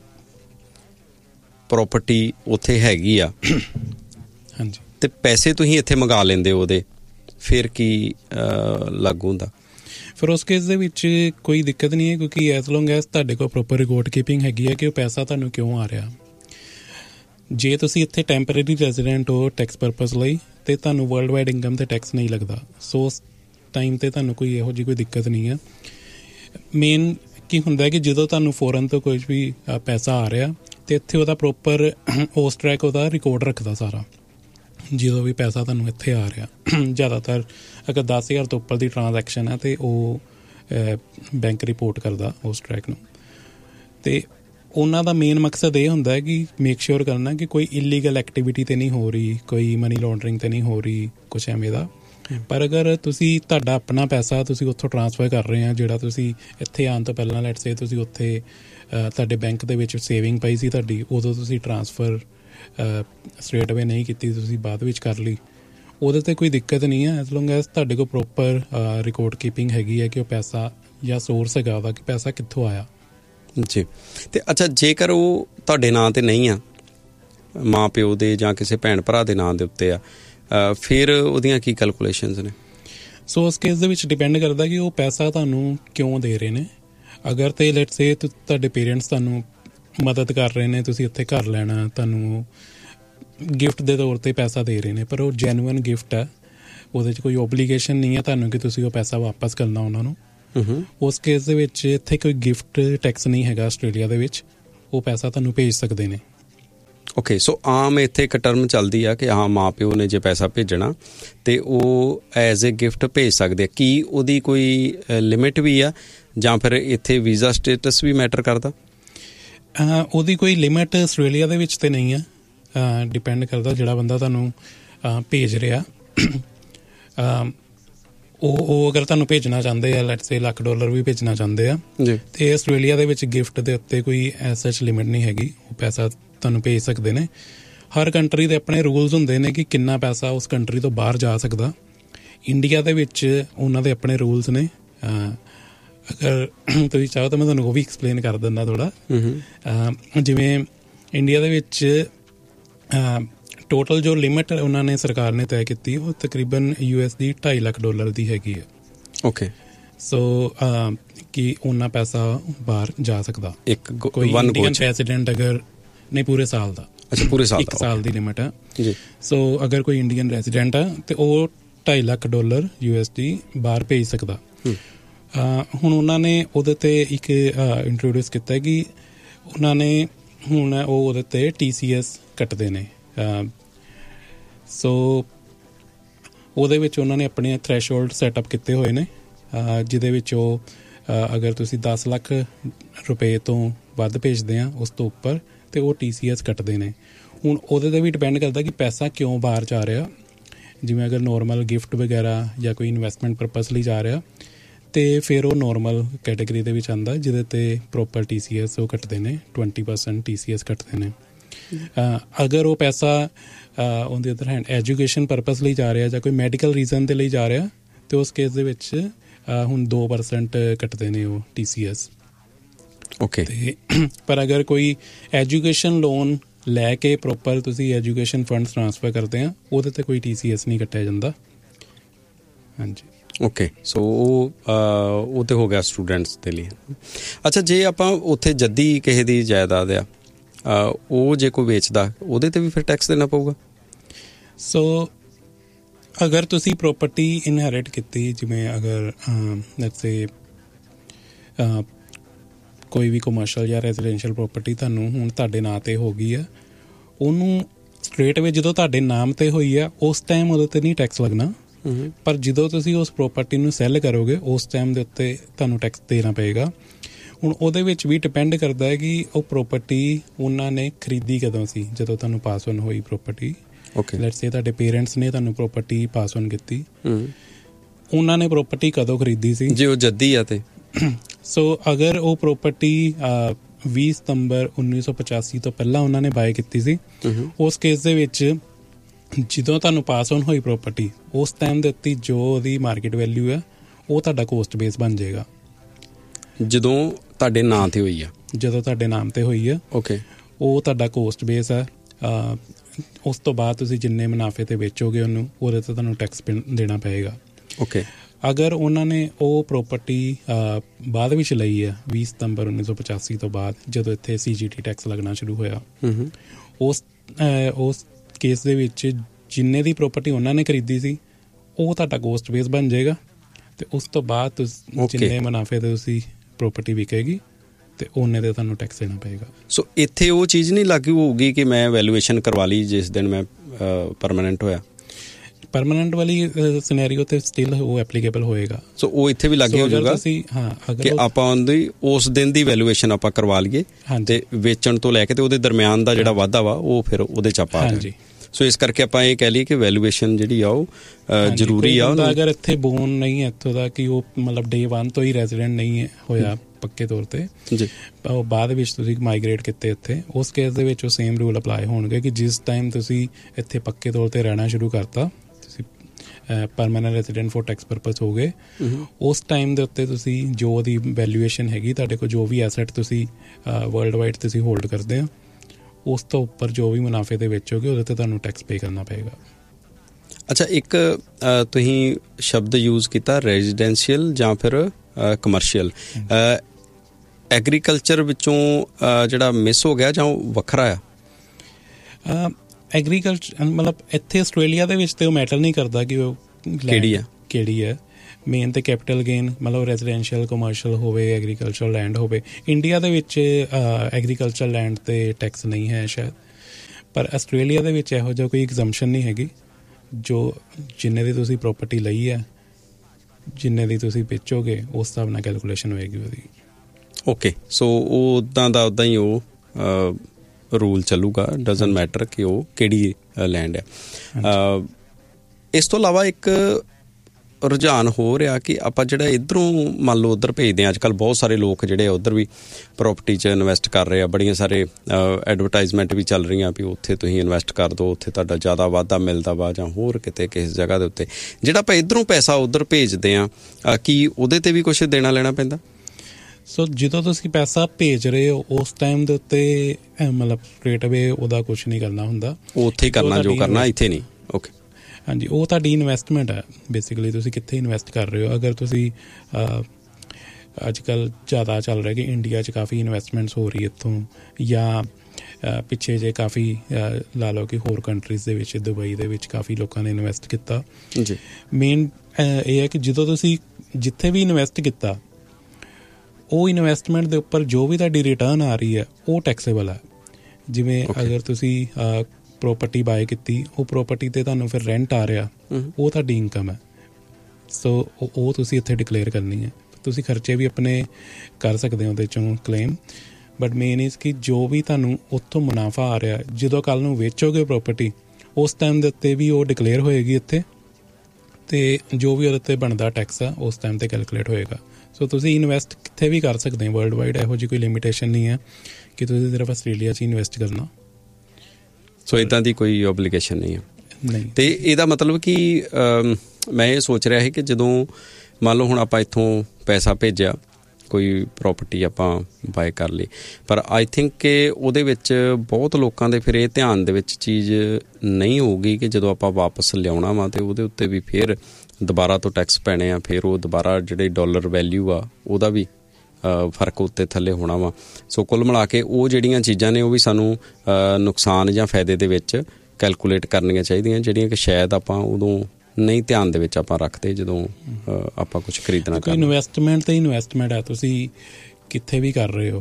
ਪ੍ਰੋਪਰਟੀ ਉੱਥੇ ਹੈਗੀ ਆ, ਹਾਂਜੀ, ਅਤੇ ਪੈਸੇ ਤੁਸੀਂ ਇੱਥੇ ਮੰਗਾ ਲੈਂਦੇ ਹੋ ਉਹਦੇ, ਫਿਰ ਕੀ ਲਾਗੂ ਹੁੰਦਾ? ਫਿਰ ਉਸ ਕੇਸ ਦੇ ਵਿੱਚ ਕੋਈ ਦਿੱਕਤ ਨਹੀਂ ਹੈ, ਕਿਉਂਕਿ ਐਜ਼ ਲੌਂਗ ਐਜ਼ ਤੁਹਾਡੇ ਕੋਲ ਪ੍ਰੋਪਰ ਰਿਕਾਰਡ ਕੀਪਿੰਗ ਹੈਗੀ ਹੈ ਕਿ ਉਹ ਪੈਸਾ ਤੁਹਾਨੂੰ ਕਿਉਂ ਆ ਰਿਹਾ। ਜੇ ਤੁਸੀਂ ਇੱਥੇ ਟੈਂਪਰੇਰੀ ਰੈਜ਼ੀਡੈਂਟ ਹੋ ਟੈਕਸ ਪਰਪਸ ਲਈ, ਅਤੇ ਤੁਹਾਨੂੰ ਵਰਲਡ ਵਾਈਡ ਇਨਕਮ 'ਤੇ ਟੈਕਸ ਨਹੀਂ ਲੱਗਦਾ, ਸੋ ਉਸ ਟਾਈਮ 'ਤੇ ਤੁਹਾਨੂੰ ਕੋਈ ਇਹੋ ਜਿਹੀ ਕੋਈ ਦਿੱਕਤ ਨਹੀਂ ਹੈ। ਮੇਨ ਕੀ ਹੁੰਦਾ ਕਿ ਜਦੋਂ ਤੁਹਾਨੂੰ ਫੋਰਨ ਤੋਂ ਕੁਝ ਵੀ ਪੈਸਾ ਆ ਰਿਹਾ, ਅਤੇ ਇੱਥੇ ਉਹਦਾ ਪ੍ਰੋਪਰ ਉਸ ਟਰੈਕ ਉਹਦਾ ਰਿਕਾਰਡ ਰੱਖਦਾ ਸਾਰਾ, ਜਦੋਂ ਵੀ ਪੈਸਾ ਤੁਹਾਨੂੰ ਇੱਥੇ ਆ ਰਿਹਾ। ਜ਼ਿਆਦਾਤਰ ਅਗਰ ਦਸ ਹਜ਼ਾਰ ਤੋਂ ਉੱਪਰ ਦੀ ਟ੍ਰਾਂਜੈਕਸ਼ਨ ਹੈ ਅਤੇ ਉਹ ਬੈਂਕ ਰਿਪੋਰਟ ਕਰਦਾ ਉਸ ਟਰੈਕ ਨੂੰ। ਅਤੇ ਉਹਨਾਂ ਦਾ ਮੇਨ ਮਕਸਦ ਇਹ ਹੁੰਦਾ ਹੈ ਕਿ ਮੇਕ ਸ਼ੋਰ ਕਰਨਾ ਕਿ ਕੋਈ ਇਲੀਗਲ ਐਕਟੀਵਿਟੀ ਤਾਂ ਨਹੀਂ ਹੋ ਰਹੀ, ਕੋਈ ਮਨੀ ਲਾਂਡਰਿੰਗ ਤਾਂ ਨਹੀਂ ਹੋ ਰਹੀ, ਕੁਛ ਐਵੇਂ ਦਾ। ਪਰ ਅਗਰ ਤੁਸੀਂ ਤੁਹਾਡਾ ਆਪਣਾ ਪੈਸਾ ਤੁਸੀਂ ਉੱਥੋਂ ਟਰਾਂਸਫਰ ਕਰ ਰਹੇ ਆ, ਜਿਹੜਾ ਤੁਸੀਂ ਇੱਥੇ ਆਉਣ ਤੋਂ ਪਹਿਲਾਂ ਲੈਟਸ ਸੇ ਤੁਸੀਂ ਉੱਥੇ ਤੁਹਾਡੇ ਬੈਂਕ ਦੇ ਵਿੱਚ ਸੇਵਿੰਗ ਪਈ ਸੀ ਤੁਹਾਡੀ, ਉਦੋਂ ਤੁਸੀਂ ਟਰਾਂਸਫਰ ਸਟ੍ਰੇਟ ਅਵੇ ਨਹੀਂ ਕੀਤੀ, ਤੁਸੀਂ ਬਾਅਦ ਵਿੱਚ ਕਰ ਲਈ, ਉਹਦੇ 'ਤੇ ਕੋਈ ਦਿੱਕਤ ਨਹੀਂ ਹੈ ਐਜ਼ ਲੌਂਗ ਐਜ਼ ਤੁਹਾਡੇ ਕੋਲ ਪ੍ਰੋਪਰ ਰਿਕਾਰਡ ਕੀਪਿੰਗ ਹੈਗੀ ਹੈ ਕਿ ਉਹ ਪੈਸਾ ਜਾਂ ਸੋਰਸ ਹੈਗਾ ਉਹਦਾ ਕਿ ਪੈਸਾ ਕਿੱਥੋਂ ਆਇਆ। ਜੀ, ਅਤੇ ਅੱਛਾ ਜੇਕਰ ਉਹ ਤੁਹਾਡੇ ਨਾਂ 'ਤੇ ਨਹੀਂ ਆ, ਮਾਂ ਪਿਓ ਦੇ ਜਾਂ ਕਿਸੇ ਭੈਣ ਭਰਾ ਦੇ ਨਾਂ ਦੇ ਉੱਤੇ ਆ, ਫਿਰ ਉਹਦੀਆਂ ਕੀ ਕੈਲਕੂਲੇਸ਼ਨਸ ਨੇ? ਸੋ ਉਸ ਕੇਸ ਦੇ ਵਿੱਚ ਡਿਪੈਂਡ ਕਰਦਾ ਕਿ ਉਹ ਪੈਸਾ ਤੁਹਾਨੂੰ ਕਿਉਂ ਦੇ ਰਹੇ ਨੇ। ਅਗਰ ਤਾਂ ਲੈਟਸ ਸੇ ਤੁਹਾਡੇ ਪੇਰੈਂਟਸ ਤੁਹਾਨੂੰ ਮਦਦ ਕਰ ਰਹੇ ਨੇ, ਤੁਸੀਂ ਇੱਥੇ ਘਰ ਲੈਣਾ, ਤੁਹਾਨੂੰ ਗਿਫਟ ਦੇ ਤੌਰ 'ਤੇ ਪੈਸਾ ਦੇ ਰਹੇ ਨੇ, ਪਰ ਉਹ ਜੈਨੂਅਨ ਗਿਫਟ ਹੈ, ਉਹਦੇ 'ਚ ਕੋਈ ਓਬਲੀਗੇਸ਼ਨ ਨਹੀਂ ਹੈ ਤੁਹਾਨੂੰ ਕਿ ਤੁਸੀਂ ਉਹ ਪੈਸਾ ਵਾਪਸ ਕਰਨਾ ਉਹਨਾਂ ਨੂੰ। ਉਸ ਕੇਸ ਦੇ ਵਿੱਚ ਇੱਥੇ ਕੋਈ ਗਿਫਟ ਟੈਕਸ ਨਹੀਂ ਹੈਗਾ ਆਸਟ੍ਰੇਲੀਆ ਦੇ ਵਿੱਚ, ਉਹ ਪੈਸਾ ਤੁਹਾਨੂੰ ਭੇਜ ਸਕਦੇ ਨੇ। ਓਕੇ, ਸੋ ਆਮ ਇੱਥੇ ਇੱਕ ਟਰਮ ਚੱਲਦੀ ਆ ਕਿ ਹਾਂ ਮਾਂ ਪਿਓ ਨੇ ਜੇ ਪੈਸਾ ਭੇਜਣਾ ਤੇ ਉਹ ਐਜ਼ ਏ ਗਿਫਟ ਭੇਜ ਸਕਦੇ ਆ। ਕੀ ਉਹਦੀ ਕੋਈ ਲਿਮਿਟ ਵੀ ਆ ਜਾਂ ਫਿਰ ਇੱਥੇ ਵੀਜ਼ਾ ਸਟੇਟਸ ਵੀ ਮੈਟਰ ਕਰਦਾ? ਉਹਦੀ ਕੋਈ ਲਿਮਿਟ ਆਸਟ੍ਰੇਲੀਆ ਦੇ ਵਿੱਚ ਤੇ ਨਹੀਂ ਆ, ਡਿਪੈਂਡ ਕਰਦਾ ਜਿਹੜਾ ਬੰਦਾ ਤੁਹਾਨੂੰ ਭੇਜ ਰਿਹਾ। ਉਹ ਉਹ ਅਗਰ ਤੁਹਾਨੂੰ ਭੇਜਣਾ ਚਾਹੁੰਦੇ ਆ, ਲੈਟਸ ਸੇ ਲੱਖ ਡਾਲਰ ਵੀ ਭੇਜਣਾ ਚਾਹੁੰਦੇ ਆ, ਤੇ ਆਸਟ੍ਰੇਲੀਆ ਦੇ ਵਿੱਚ ਗਿਫਟ ਦੇ ਉੱਤੇ ਕੋਈ ਐਸਾ ਲਿਮਿਟ ਨਹੀਂ ਹੈਗੀ, ਉਹ ਪੈਸਾ ਤੁਹਾਨੂੰ ਭੇਜ ਸਕਦੇ ਨੇ। ਹਰ ਕੰਟਰੀ ਦੇ ਆਪਣੇ ਰੂਲਸ ਹੁੰਦੇ ਨੇ ਕਿ ਕਿੰਨਾ ਪੈਸਾ ਉਸ ਕੰਟਰੀ ਤੋਂ ਬਾਹਰ ਜਾ ਸਕਦਾ। ਇੰਡੀਆ ਦੇ ਵਿੱਚ ਉਹਨਾਂ ਦੇ ਆਪਣੇ ਰੂਲਸ ਨੇ। ਅਗਰ ਤੁਸੀਂ ਚਾਹੋ ਤਾਂ ਮੈਂ ਤੁਹਾਨੂੰ ਉਹ ਵੀ ਐਕਸਪਲੇਨ ਕਰ ਦਿੰਦਾ ਥੋੜ੍ਹਾ। ਜਿਵੇਂ ਇੰਡੀਆ ਦੇ ਵਿੱਚ ਟੋਟਲ ਜੋ ਲਿਮਿਟ ਉਹਨਾਂ ਨੇ ਸਰਕਾਰ ਨੇ ਤੈਅ ਕੀਤੀ ਉਹ ਤਕਰੀਬਨ ਯੂ ਐਸ ਦੀ ਢਾਈ ਲੱਖ ਡਾਲਰ ਦੀ ਹੈਗੀ ਹੈ। ਓਕੇ, ਸੋ ਕਿ ਉਹਨਾਂ ਪੈਸਾ ਬਾਹਰ ਜਾ ਸਕਦਾ ਇੱਕ ਕੋਈ ਇੰਡੀਅਨ ਰੈਜ਼ੀਡੈਂਟ ਅਗਰ ਨਹੀਂ ਪੂਰੇ ਸਾਲ ਦਾ। ਅੱਛਾ, ਪੂਰੇ ਸਾਲ ਇੱਕ ਸਾਲ ਦੀ ਲਿਮਿਟ ਹੈ ਜੀ। ਸੋ ਅਗਰ ਕੋਈ ਇੰਡੀਅਨ ਰੈਜ਼ੀਡੈਂਟ ਆ ਤੇ ਉਹ ਢਾਈ lakh dollar U S D ਬਾਹਰ ਭੇਜ ਸਕਦਾ। ਹੁਣ ਉਹਨਾਂ ਨੇ ਉਹਦੇ 'ਤੇ ਇੱਕ ਇੰਟਰੋਡਿਊਸ ਕੀਤਾ ਕਿ ਉਹਨਾਂ ਨੇ ਹੁਣ ਉਹ ਉਹਦੇ 'ਤੇ ਟੀ ਸੀ ਐਸ ਕੱਟਦੇ ਨੇ। ਸੋ ਉਹਦੇ ਵਿੱਚ ਉਹਨਾਂ ਨੇ ਆਪਣੇ ਥ੍ਰੈਸ਼ਹੋਲਡ ਸੈਟਅਪ ਕੀਤੇ ਹੋਏ ਨੇ, ਜਿਹਦੇ ਵਿੱਚ ਉਹ ਅਗਰ ਤੁਸੀਂ ਦਸ ਲੱਖ ਰੁਪਏ ਤੋਂ ਵੱਧ ਭੇਜਦੇ ਆ ਉਸ ਤੋਂ ਉੱਪਰ ਤੇ ਉਹ ਟੀ ਸੀ ਐਸ ਕੱਟਦੇ ਨੇ। ਹੁਣ ਉਹਦੇ 'ਤੇ ਵੀ ਡਿਪੈਂਡ ਕਰਦਾ ਕਿ ਪੈਸਾ ਕਿਉਂ ਬਾਹਰ ਜਾ ਰਿਹਾ। ਜਿਵੇਂ ਅਗਰ ਨੋਰਮਲ ਗਿਫਟ ਵਗੈਰਾ ਜਾਂ ਕੋਈ ਇਨਵੈਸਟਮੈਂਟ ਪਰਪਸ ਲਈ ਜਾ ਰਿਹਾ ਤੇ ਫਿਰ ਉਹ ਨੋਰਮਲ ਕੈਟੇਗਰੀ ਦੇ ਵਿੱਚ ਆਉਂਦਾ, ਜਿਹਦੇ 'ਤੇ ਪ੍ਰੋਪਰ ਟੀ ਸੀ ਐਸ ਉਹ ਕੱਟਦੇ ਨੇ, twenty percent T C S ਕੱਟਦੇ ਨੇ। ਅਗਰ ਉਹ ਪੈਸਾ on the other hand education purpose ਲਈ ਜਾ ਰਿਹਾ ਜਾਂ ਕੋਈ ਮੈਡੀਕਲ ਰੀਜ਼ਨ ਦੇ ਲਈ ਜਾ ਰਿਹਾ ਤੇ ਉਸ ਕੇਸ ਦੇ ਵਿੱਚ ਹੁਣ ਦੋ ਪਰਸੈਂਟ ਕੱਟਦੇ ਨੇ ਉਹ ਟੀ ਸੀ ਐਸ। ਓਕੇ, ਤੇ ਪਰ ਅਗਰ ਕੋਈ ਐਜੂਕੇਸ਼ਨ ਲੋਨ ਲੈ ਕੇ ਪ੍ਰੋਪਰ ਤੁਸੀਂ ਐਜੂਕੇਸ਼ਨ ਫੰਡ ਟ੍ਰਾਂਸਫਰ ਕਰਦੇ ਆ ਉਹਦੇ 'ਤੇ ਕੋਈ ਟੀ ਸੀ ਐਸ ਨਹੀਂ ਕੱਟਿਆ ਜਾਂਦਾ। ਹਾਂਜੀ, ਓਕੇ, ਸੋ ਉਹ ਉਹ ਤਾਂ ਹੋ ਗਿਆ ਸਟੂਡੈਂਟਸ ਦੇ ਲਈ। ਅੱਛਾ, ਜੇ ਆਪਾਂ ਉੱਥੇ ਜੱਦੀ ਕਿਸੇ ਦੀ ਜਾਇਦਾਦ ਆ ਉਹ ਜੇ ਕੋਈ ਵੇਚਦਾ ਉਹਦੇ ਤੇ ਵੀ ਫਿਰ ਟੈਕਸ ਦੇਣਾ ਪਊਗਾ? ਸੋ ਅਗਰ ਤੁਸੀਂ ਪ੍ਰੋਪਰਟੀ ਇਨਹੈਰਿਟ ਕੀਤੀ, ਜਿਵੇਂ ਅਗਰ ਲੈਟਸ ਸੇ ਕੋਈ ਵੀ ਕਮਰਸ਼ੀਅਲ ਜਾਂ ਰੈਜ਼ੀਡੈਂਸ਼ੀਅਲ ਪ੍ਰੋਪਰਟੀ ਤੁਹਾਨੂੰ ਹੁਣ ਤੁਹਾਡੇ ਨਾਂ 'ਤੇ ਹੋ ਗਈ ਆ, ਉਹਨੂੰ ਸਟ੍ਰੇਟ ਵੇ ਜਦੋਂ ਤੁਹਾਡੇ ਨਾਮ 'ਤੇ ਹੋਈ ਆ ਉਸ ਟਾਈਮ ਉਹਦੇ 'ਤੇ ਨਹੀਂ ਟੈਕਸ ਲੱਗਣਾ। ਪਰ ਜਦੋਂ ਤੁਸੀਂ ਉਸ ਪ੍ਰੋਪਰਟੀ ਨੂੰ ਸੈੱਲ ਕਰੋਗੇ ਉਸ ਟਾਈਮ ਦੇ ਉੱਤੇ ਤੁਹਾਨੂੰ ਟੈਕਸ ਦੇਣਾ ਪਏਗਾ। ਹੁਣ ਉਹਦੇ ਵਿੱਚ ਵੀ ਡਿਪੈਂਡ ਕਰਦਾ ਹੈ ਕਿ ਉਹ ਪ੍ਰੋਪਰਟੀ ਉਹਨਾਂ ਨੇ ਖਰੀਦੀ ਕਦੋਂ ਸੀ। ਜਦੋਂ ਤੁਹਾਨੂੰ ਪਾਸ ਔਨ ਹੋਈ ਪ੍ਰੋਪਰਟੀ, ਓਕੇ ਲੈਟਸ ਸੇ ਤੁਹਾਡੇ ਪੇਰੈਂਟਸ ਨੇ ਤੁਹਾਨੂੰ ਪ੍ਰੋਪਰਟੀ ਪਾਸ ਔਨ ਕੀਤੀ, ਉਹਨਾਂ ਨੇ ਪ੍ਰੋਪਰਟੀ ਕਦੋਂ ਖਰੀਦੀ ਸੀ ਜੇ ਉਹ ਜੱਦੀ ਆ ਤੇ। ਸੋ ਅਗਰ ਉਹ ਪ੍ਰੋਪਰਟੀ ਵੀਹ ਸਤੰਬਰ ਉੱਨੀ ਸੌ ਪਚਾਸੀ ਤੋਂ ਪਹਿਲਾਂ ਉਹਨਾਂ ਨੇ ਬਾਏ ਕੀਤੀ ਸੀ, ਉਸ ਕੇਸ ਦੇ ਵਿੱਚ ਜਦੋਂ ਤੁਹਾਨੂੰ ਪਾਸ ਔਨ ਹੋਈ ਪ੍ਰੋਪਰਟੀ ਉਸ ਟਾਈਮ ਦੇ ਉੱਤੇ ਜੋ ਉਹਦੀ ਮਾਰਕੀਟ ਵੈਲਿਊ ਹੈ ਉਹ ਤੁਹਾਡਾ ਕੋਸਟ ਬੇਸ ਬਣ ਜਾਏਗਾ। ਜਦੋਂ ਤੁਹਾਡੇ ਨਾਂ 'ਤੇ ਹੋਈ ਆ ਜਦੋਂ ਤੁਹਾਡੇ ਨਾਮ 'ਤੇ ਹੋਈ ਆ ਓਕੇ, ਉਹ ਤੁਹਾਡਾ ਕੋਸਟ ਬੇਸ ਹੈ। ਉਸ ਤੋਂ ਬਾਅਦ ਤੁਸੀਂ ਜਿੰਨੇ ਮੁਨਾਫੇ 'ਤੇ ਵੇਚੋਗੇ ਉਹਨੂੰ ਉਹਦੇ 'ਤੇ ਤੁਹਾਨੂੰ ਟੈਕਸ ਦੇਣਾ ਪਏਗਾ। ਓਕੇ, ਅਗਰ ਉਹਨਾਂ ਨੇ ਉਹ ਪ੍ਰੋਪਰਟੀ ਬਾਅਦ ਵਿੱਚ ਲਈ ਹੈ ਵੀਹ ਸਤੰਬਰ ਉੱਨੀ ਸੌ ਪਚਾਸੀ ਤੋਂ ਬਾਅਦ, ਜਦੋਂ ਇੱਥੇ ਸੀ ਜੀ ਟੀ ਟੈਕਸ ਲੱਗਣਾ ਸ਼ੁਰੂ ਹੋਇਆ, ਉਸ ਉਸ ਕੇਸ ਦੇ ਵਿੱਚ ਜਿੰਨੇ ਦੀ ਪ੍ਰੋਪਰਟੀ ਉਹਨਾਂ ਨੇ ਖਰੀਦੀ ਸੀ ਉਹ ਤੁਹਾਡਾ ਕੋਸਟ ਬੇਸ ਬਣ ਜਾਏਗਾ ਤੇ ਉਸ ਤੋਂ ਬਾਅਦ ਤੁਸੀਂ ਜਿੰਨੇ ਮੁਨਾਫੇ 'ਤੇ ਤੁਸੀਂ ਪ੍ਰੋਪਰਟੀ ਵਿਕੇਗੀ ਤੇ ਉਹਨੇ 'ਤੇ ਤੁਹਾਨੂੰ ਟੈਕਸ ਦੇਣਾ ਪਏਗਾ। ਸੋ ਇੱਥੇ ਉਹ ਚੀਜ਼ ਨਹੀਂ ਲਾਗੂ ਹੋਊਗੀ ਕਿ ਮੈਂ ਵੈਲੂਏਸ਼ਨ ਕਰਵਾ ਲਈ ਜਿਸ ਦਿਨ ਮੈਂ ਪਰਮਾਨੈਂਟ ਹੋਇਆ? ਪਰਮਾਨੈਂਟ ਵਾਲੀ ਸਿਨੈਰੀਓ ਤੇ ਸਟਿਲ ਉਹ ਐਪਲੀਕੇਬਲ ਹੋਏਗਾ। ਸੋ ਉਹ ਇੱਥੇ ਵੀ ਲਾਗੂ ਹੋ ਜਾਊਗਾ ਕਿ ਆਪਾਂ ਉਹਦੀ ਉਸ ਦਿਨ ਦੀ ਵੈਲੂਏਸ਼ਨ ਆਪਾਂ ਕਰਵਾ ਲਈਏ ਤੇ ਵੇਚਣ ਤੋਂ ਲੈ ਕੇ ਤੇ ਉਹਦੇ ਦਰਮਿਆਨ ਦਾ ਜਿਹੜਾ ਵਾਧਾ ਵਾ ਉਹ ਫਿਰ ਉਹਦੇ 'ਚ ਆਪਾਂ ਆ ਜਾਏ। ਸੋ ਇਸ ਕਰਕੇ ਆਪਾਂ ਇਹ ਕਹਿ ਲਈਏ ਕਿ ਵੈਲੂਏਸ਼ਨ ਜਿਹੜੀ ਆ ਉਹ ਜ਼ਰੂਰੀ ਆ। ਅਗਰ ਇੱਥੇ ਬੋਨ ਨਹੀਂ ਹੈ ਇੱਥੋਂ ਦਾ ਕਿ ਉਹ ਮਤਲਬ ਡੇ ਵਨ ਤੋਂ ਹੀ ਰੈਜ਼ੀਡੈਂਟ ਨਹੀਂ ਹੋਇਆ ਪੱਕੇ ਤੌਰ 'ਤੇ ਜੀ, ਉਹ ਬਾਅਦ ਵਿੱਚ ਤੁਸੀਂ ਮਾਈਗ੍ਰੇਟ ਕੀਤੇ ਇੱਥੇ, ਉਸ ਕੇਸ ਦੇ ਵਿੱਚ ਉਹ ਸੇਮ ਰੂਲ ਅਪਲਾਈ ਹੋਣਗੇ ਕਿ ਜਿਸ ਟਾਈਮ ਤੁਸੀਂ ਇੱਥੇ ਪੱਕੇ ਤੌਰ 'ਤੇ ਰਹਿਣਾ ਸ਼ੁਰੂ ਕਰਤਾ, ਤੁਸੀਂ permanent resident four tax purpose ਹੋ ਗਏ, ਉਸ ਟਾਈਮ ਦੇ ਉੱਤੇ ਤੁਸੀਂ ਜੋ ਉਹਦੀ ਵੈਲੂਏਸ਼ਨ ਹੈਗੀ ਤੁਹਾਡੇ ਕੋਲ, ਜੋ ਵੀ ਐਸੈਟ ਤੁਸੀਂ ਵਰਲਡ ਵਾਈਡ ਤੁਸੀਂ ਹੋਲਡ ਕਰਦੇ ਆ, ਉਸ ਤੋਂ ਉੱਪਰ ਜੋ ਵੀ ਮੁਨਾਫੇ ਦੇ ਵੇਚੋਗੇ ਉਹਦੇ 'ਤੇ ਤੁਹਾਨੂੰ ਟੈਕਸ ਪੇ ਕਰਨਾ ਪਏਗਾ। ਅੱਛਾ, ਇੱਕ ਤੁਸੀਂ ਸ਼ਬਦ ਯੂਜ਼ ਕੀਤਾ ਰੈਜ਼ੀਡੈਂਸ਼ੀਅਲ ਜਾਂ ਫਿਰ ਕਮਰਸ਼ੀਅਲ, ਐਗਰੀਕਲਚਰ ਵਿੱਚੋਂ ਜਿਹੜਾ ਮਿਸ ਹੋ ਗਿਆ ਜਾਂ ਉਹ ਵੱਖਰਾ ਆ? ਐਗਰੀਕਲਚਰ ਮਤਲਬ ਇੱਥੇ ਆਸਟ੍ਰੇਲੀਆ ਦੇ ਵਿੱਚ ਤੇ ਉਹ ਮੈਟਰ ਨਹੀਂ ਕਰਦਾ ਕਿ ਉਹ ਕਿਹੜੀ ਆ ਕਿਹੜੀ ਹੈ ਮੇਨ ਤੇ ਕੈਪੀਟਲ ਗੇਨ ਮਤਲਬ ਰੈਜ਼ੀਡੈਂਸ਼ੀਅਲ ਕਮਰਸ਼ੀਅਲ ਹੋਵੇ, ਐਗਰੀਕਲਚਰ ਲੈਂਡ ਹੋਵੇ। ਇੰਡੀਆ ਦੇ ਵਿੱਚ ਐਗਰੀਕਲਚਰ ਲੈਂਡ 'ਤੇ ਟੈਕਸ ਨਹੀਂ ਹੈ ਸ਼ਾਇਦ, ਪਰ ਆਸਟ੍ਰੇਲੀਆ ਦੇ ਵਿੱਚ ਇਹੋ ਜਿਹਾ ਕੋਈ ਐਗਜ਼ੰਪਸ਼ਨ ਨਹੀਂ ਹੈਗੀ। ਜੋ ਜਿੰਨੇ ਦੀ ਤੁਸੀਂ ਪ੍ਰੋਪਰਟੀ ਲਈ ਹੈ, ਜਿੰਨੇ ਦੀ ਤੁਸੀਂ ਵੇਚੋਗੇ, ਉਸ ਹਿਸਾਬ ਨਾਲ ਕੈਲਕੂਲੇਸ਼ਨ ਹੋਏਗੀ ਉਹਦੀ। ਓਕੇ, ਸੋ ਉਹ ਉੱਦਾਂ ਦਾ ਉੱਦਾਂ ਹੀ ਉਹ ਰੂਲ ਚੱਲੂਗਾ, ਡਜ਼ਨਟ ਮੈਟਰ ਕਿ ਉਹ ਕਿਹੜੀ ਲੈਂਡ ਹੈ। ਇਸ ਤੋਂ ਇਲਾਵਾ ਇੱਕ ਰੁਝਾਨ ਹੋ ਰਿਹਾ ਕਿ ਆਪਾਂ ਜਿਹੜਾ ਇੱਧਰੋਂ ਮੰਨ ਲਓ ਉੱਧਰ ਭੇਜਦੇ ਹਾਂ। ਅੱਜ ਕੱਲ੍ਹ ਬਹੁਤ ਸਾਰੇ ਲੋਕ ਜਿਹੜੇ ਆ ਉੱਧਰ ਵੀ ਪ੍ਰੋਪਰਟੀ 'ਚ ਇਨਵੈਸਟ ਕਰ ਰਹੇ ਆ। ਬੜੀਆਂ ਸਾਰੇ ਐਡਵਰਟਾਈਜ਼ਮੈਂਟ ਵੀ ਚੱਲ ਰਹੀਆਂ ਵੀ ਉੱਥੇ ਤੁਸੀਂ ਇਨਵੈਸਟ ਕਰ ਦਿਓ, ਉੱਥੇ ਤੁਹਾਡਾ ਜ਼ਿਆਦਾ ਵਾਧਾ ਮਿਲਦਾ ਵਾ, ਜਾਂ ਹੋਰ ਕਿਤੇ ਕਿਸੇ ਜਗ੍ਹਾ ਦੇ ਉੱਤੇ। ਜਿਹੜਾ ਆਪਾਂ ਇੱਧਰੋਂ ਪੈਸਾ ਉੱਧਰ ਭੇਜਦੇ ਹਾਂ, ਕੀ ਉਹਦੇ 'ਤੇ ਵੀ ਕੁਛ ਦੇਣਾ ਲੈਣਾ ਪੈਂਦਾ? ਸੋ ਜਦੋਂ ਤੁਸੀਂ ਪੈਸਾ ਭੇਜ ਰਹੇ ਹੋ ਉਸ ਟਾਈਮ ਦੇ ਉੱਤੇ ਮਤਲਬ ਸਟ੍ਰੇਟ ਅਵੇ ਉਹਦਾ ਕੁਛ ਨਹੀਂ ਕਰਨਾ ਹੁੰਦਾ, ਉਹ ਉੱਥੇ ਹੀ ਕਰਨਾ ਜੋ ਕਰਨਾ, ਇੱਥੇ ਨਹੀਂ। ਓਕੇ, ਹਾਂਜੀ, ਉਹ ਤੁਹਾਡੀ ਇਨਵੈਸਟਮੈਂਟ ਹੈ ਬੇਸਿਕਲੀ, ਤੁਸੀਂ ਕਿੱਥੇ ਇਨਵੈਸਟ ਕਰ ਰਹੇ ਹੋ। ਅਗਰ ਤੁਸੀਂ ਅੱਜ ਕੱਲ੍ਹ ਜ਼ਿਆਦਾ ਚੱਲ ਰਿਹਾ ਕਿ ਇੰਡੀਆ 'ਚ ਕਾਫੀ ਇਨਵੈਸਟਮੈਂਟਸ ਹੋ ਰਹੀ ਇੱਥੋਂ, ਜਾਂ ਪਿੱਛੇ ਜੇ ਕਾਫੀ ਲਾ ਲਓ ਕਿ ਹੋਰ ਕੰਟਰੀਜ਼ ਦੇ ਵਿੱਚ, ਦੁਬਈ ਦੇ ਵਿੱਚ ਕਾਫੀ ਲੋਕਾਂ ਨੇ ਇਨਵੈਸਟ ਕੀਤਾ। ਜੀ, ਮੇਨ ਇਹ ਹੈ ਕਿ ਜਦੋਂ ਤੁਸੀਂ ਜਿੱਥੇ ਵੀ ਇਨਵੈਸਟ ਕੀਤਾ, ਉਹ ਇਨਵੈਸਟਮੈਂਟ ਦੇ ਉੱਪਰ ਜੋ ਵੀ ਤੁਹਾਡੀ ਰਿਟਰਨ ਆ ਰਹੀ ਹੈ ਉਹ ਟੈਕਸੇਬਲ ਹੈ। ਜਿਵੇਂ ਅਗਰ ਤੁਸੀਂ ਪ੍ਰੋਪਰਟੀ ਬਾਏ ਕੀਤੀ, ਉਹ ਪ੍ਰੋਪਰਟੀ 'ਤੇ ਤੁਹਾਨੂੰ ਫਿਰ ਰੈਂਟ ਆ ਰਿਹਾ, ਉਹ ਤੁਹਾਡੀ ਇਨਕਮ ਹੈ। ਸੋ ਉਹ ਤੁਸੀਂ ਇੱਥੇ ਡਿਕਲੇਅਰ ਕਰਨੀ ਹੈ। ਤੁਸੀਂ ਖਰਚੇ ਵੀ ਆਪਣੇ ਕਰ ਸਕਦੇ ਹੋ ਉਹਦੇ 'ਚੋਂ ਕਲੇਮ, ਬਟ ਮੇਨ ਇਜ਼ ਕਿ ਜੋ ਵੀ ਤੁਹਾਨੂੰ ਉੱਥੋਂ ਮੁਨਾਫਾ ਆ ਰਿਹਾ, ਜਦੋਂ ਕੱਲ੍ਹ ਨੂੰ ਵੇਚੋਗੇ ਪ੍ਰੋਪਰਟੀ, ਉਸ ਟਾਈਮ ਦੇ ਉੱਤੇ ਵੀ ਉਹ ਡਿਕਲੇਅਰ ਹੋਏਗੀ ਇੱਥੇ, ਅਤੇ ਜੋ ਵੀ ਉਹਦੇ 'ਤੇ ਬਣਦਾ ਟੈਕਸ ਆ ਉਸ ਟਾਈਮ 'ਤੇ ਕੈਲਕੂਲੇਟ ਹੋਏਗਾ। ਸੋ ਤੁਸੀਂ ਇਨਵੈਸਟ ਕਿੱਥੇ ਵੀ ਕਰ ਸਕਦੇ ਹੋ ਵਰਲਡ ਵਾਈਡ, ਇਹੋ ਜਿਹੀ ਕੋਈ ਲਿਮੀਟੇਸ਼ਨ ਨਹੀਂ ਹੈ ਕਿ ਤੁਸੀਂ ਸਿਰਫ ਆਸਟ੍ਰੇਲੀਆ 'ਚ ਇਨਵੈਸਟ ਕਰਨਾ। ਸੋ ਇੱਦਾਂ ਦੀ ਕੋਈ ਓਬਲੀਗੇਸ਼ਨ ਨਹੀਂ ਹੈ। ਨਹੀਂ, ਅਤੇ ਇਹਦਾ ਮਤਲਬ ਕਿ ਮੈਂ ਇਹ ਸੋਚ ਰਿਹਾ ਸੀ ਕਿ ਜਦੋਂ ਮੰਨ ਲਓ ਹੁਣ ਆਪਾਂ ਇੱਥੋਂ ਪੈਸਾ ਭੇਜਿਆ, ਕੋਈ ਪ੍ਰੋਪਰਟੀ ਆਪਾਂ ਬਾਏ ਕਰ ਲਈ, ਪਰ ਆਈ ਥਿੰਕ ਕਿ ਉਹਦੇ ਵਿੱਚ ਬਹੁਤ ਲੋਕਾਂ ਦੇ ਫਿਰ ਇਹ ਧਿਆਨ ਦੇ ਵਿੱਚ ਚੀਜ਼ ਨਹੀਂ ਹੋਊਗੀ ਕਿ ਜਦੋਂ ਆਪਾਂ ਵਾਪਸ ਲਿਆਉਣਾ ਵਾ ਅਤੇ ਉਹਦੇ ਉੱਤੇ ਵੀ ਫਿਰ ਦੁਬਾਰਾ ਤੋਂ ਟੈਕਸ ਪੈਣੇ ਆ, ਫਿਰ ਉਹ ਦੁਬਾਰਾ ਜਿਹੜੇ ਡਾਲਰ ਵੈਲਿਊ ਆ ਉਹਦਾ ਵੀ ਫਰਕ ਉੱਤੇ ਥੱਲੇ ਹੋਣਾ ਵਾ। ਸੋ ਕੁੱਲ ਮਿਲਾ ਕੇ ਉਹ ਜਿਹੜੀਆਂ ਚੀਜ਼ਾਂ ਨੇ ਉਹ ਵੀ ਸਾਨੂੰ ਨੁਕਸਾਨ ਜਾਂ ਫਾਇਦੇ ਦੇ ਵਿੱਚ ਕੈਲਕੂਲੇਟ ਕਰਨੀਆਂ ਚਾਹੀਦੀਆਂ, ਜਿਹੜੀਆਂ ਕਿ ਸ਼ਾਇਦ ਆਪਾਂ ਉਦੋਂ ਨਹੀਂ ਧਿਆਨ ਦੇ ਵਿੱਚ ਆਪਾਂ ਰੱਖਦੇ ਜਦੋਂ ਆਪਾਂ ਕੁਛ ਖਰੀਦਣਾ ਕਰਨਾ। ਇਨਵੈਸਟਮੈਂਟ ਤੇ ਇਨਵੈਸਟਮੈਂਟ ਹੈ, ਤੁਸੀਂ ਕਿੱਥੇ ਵੀ ਕਰ ਰਹੇ ਹੋ।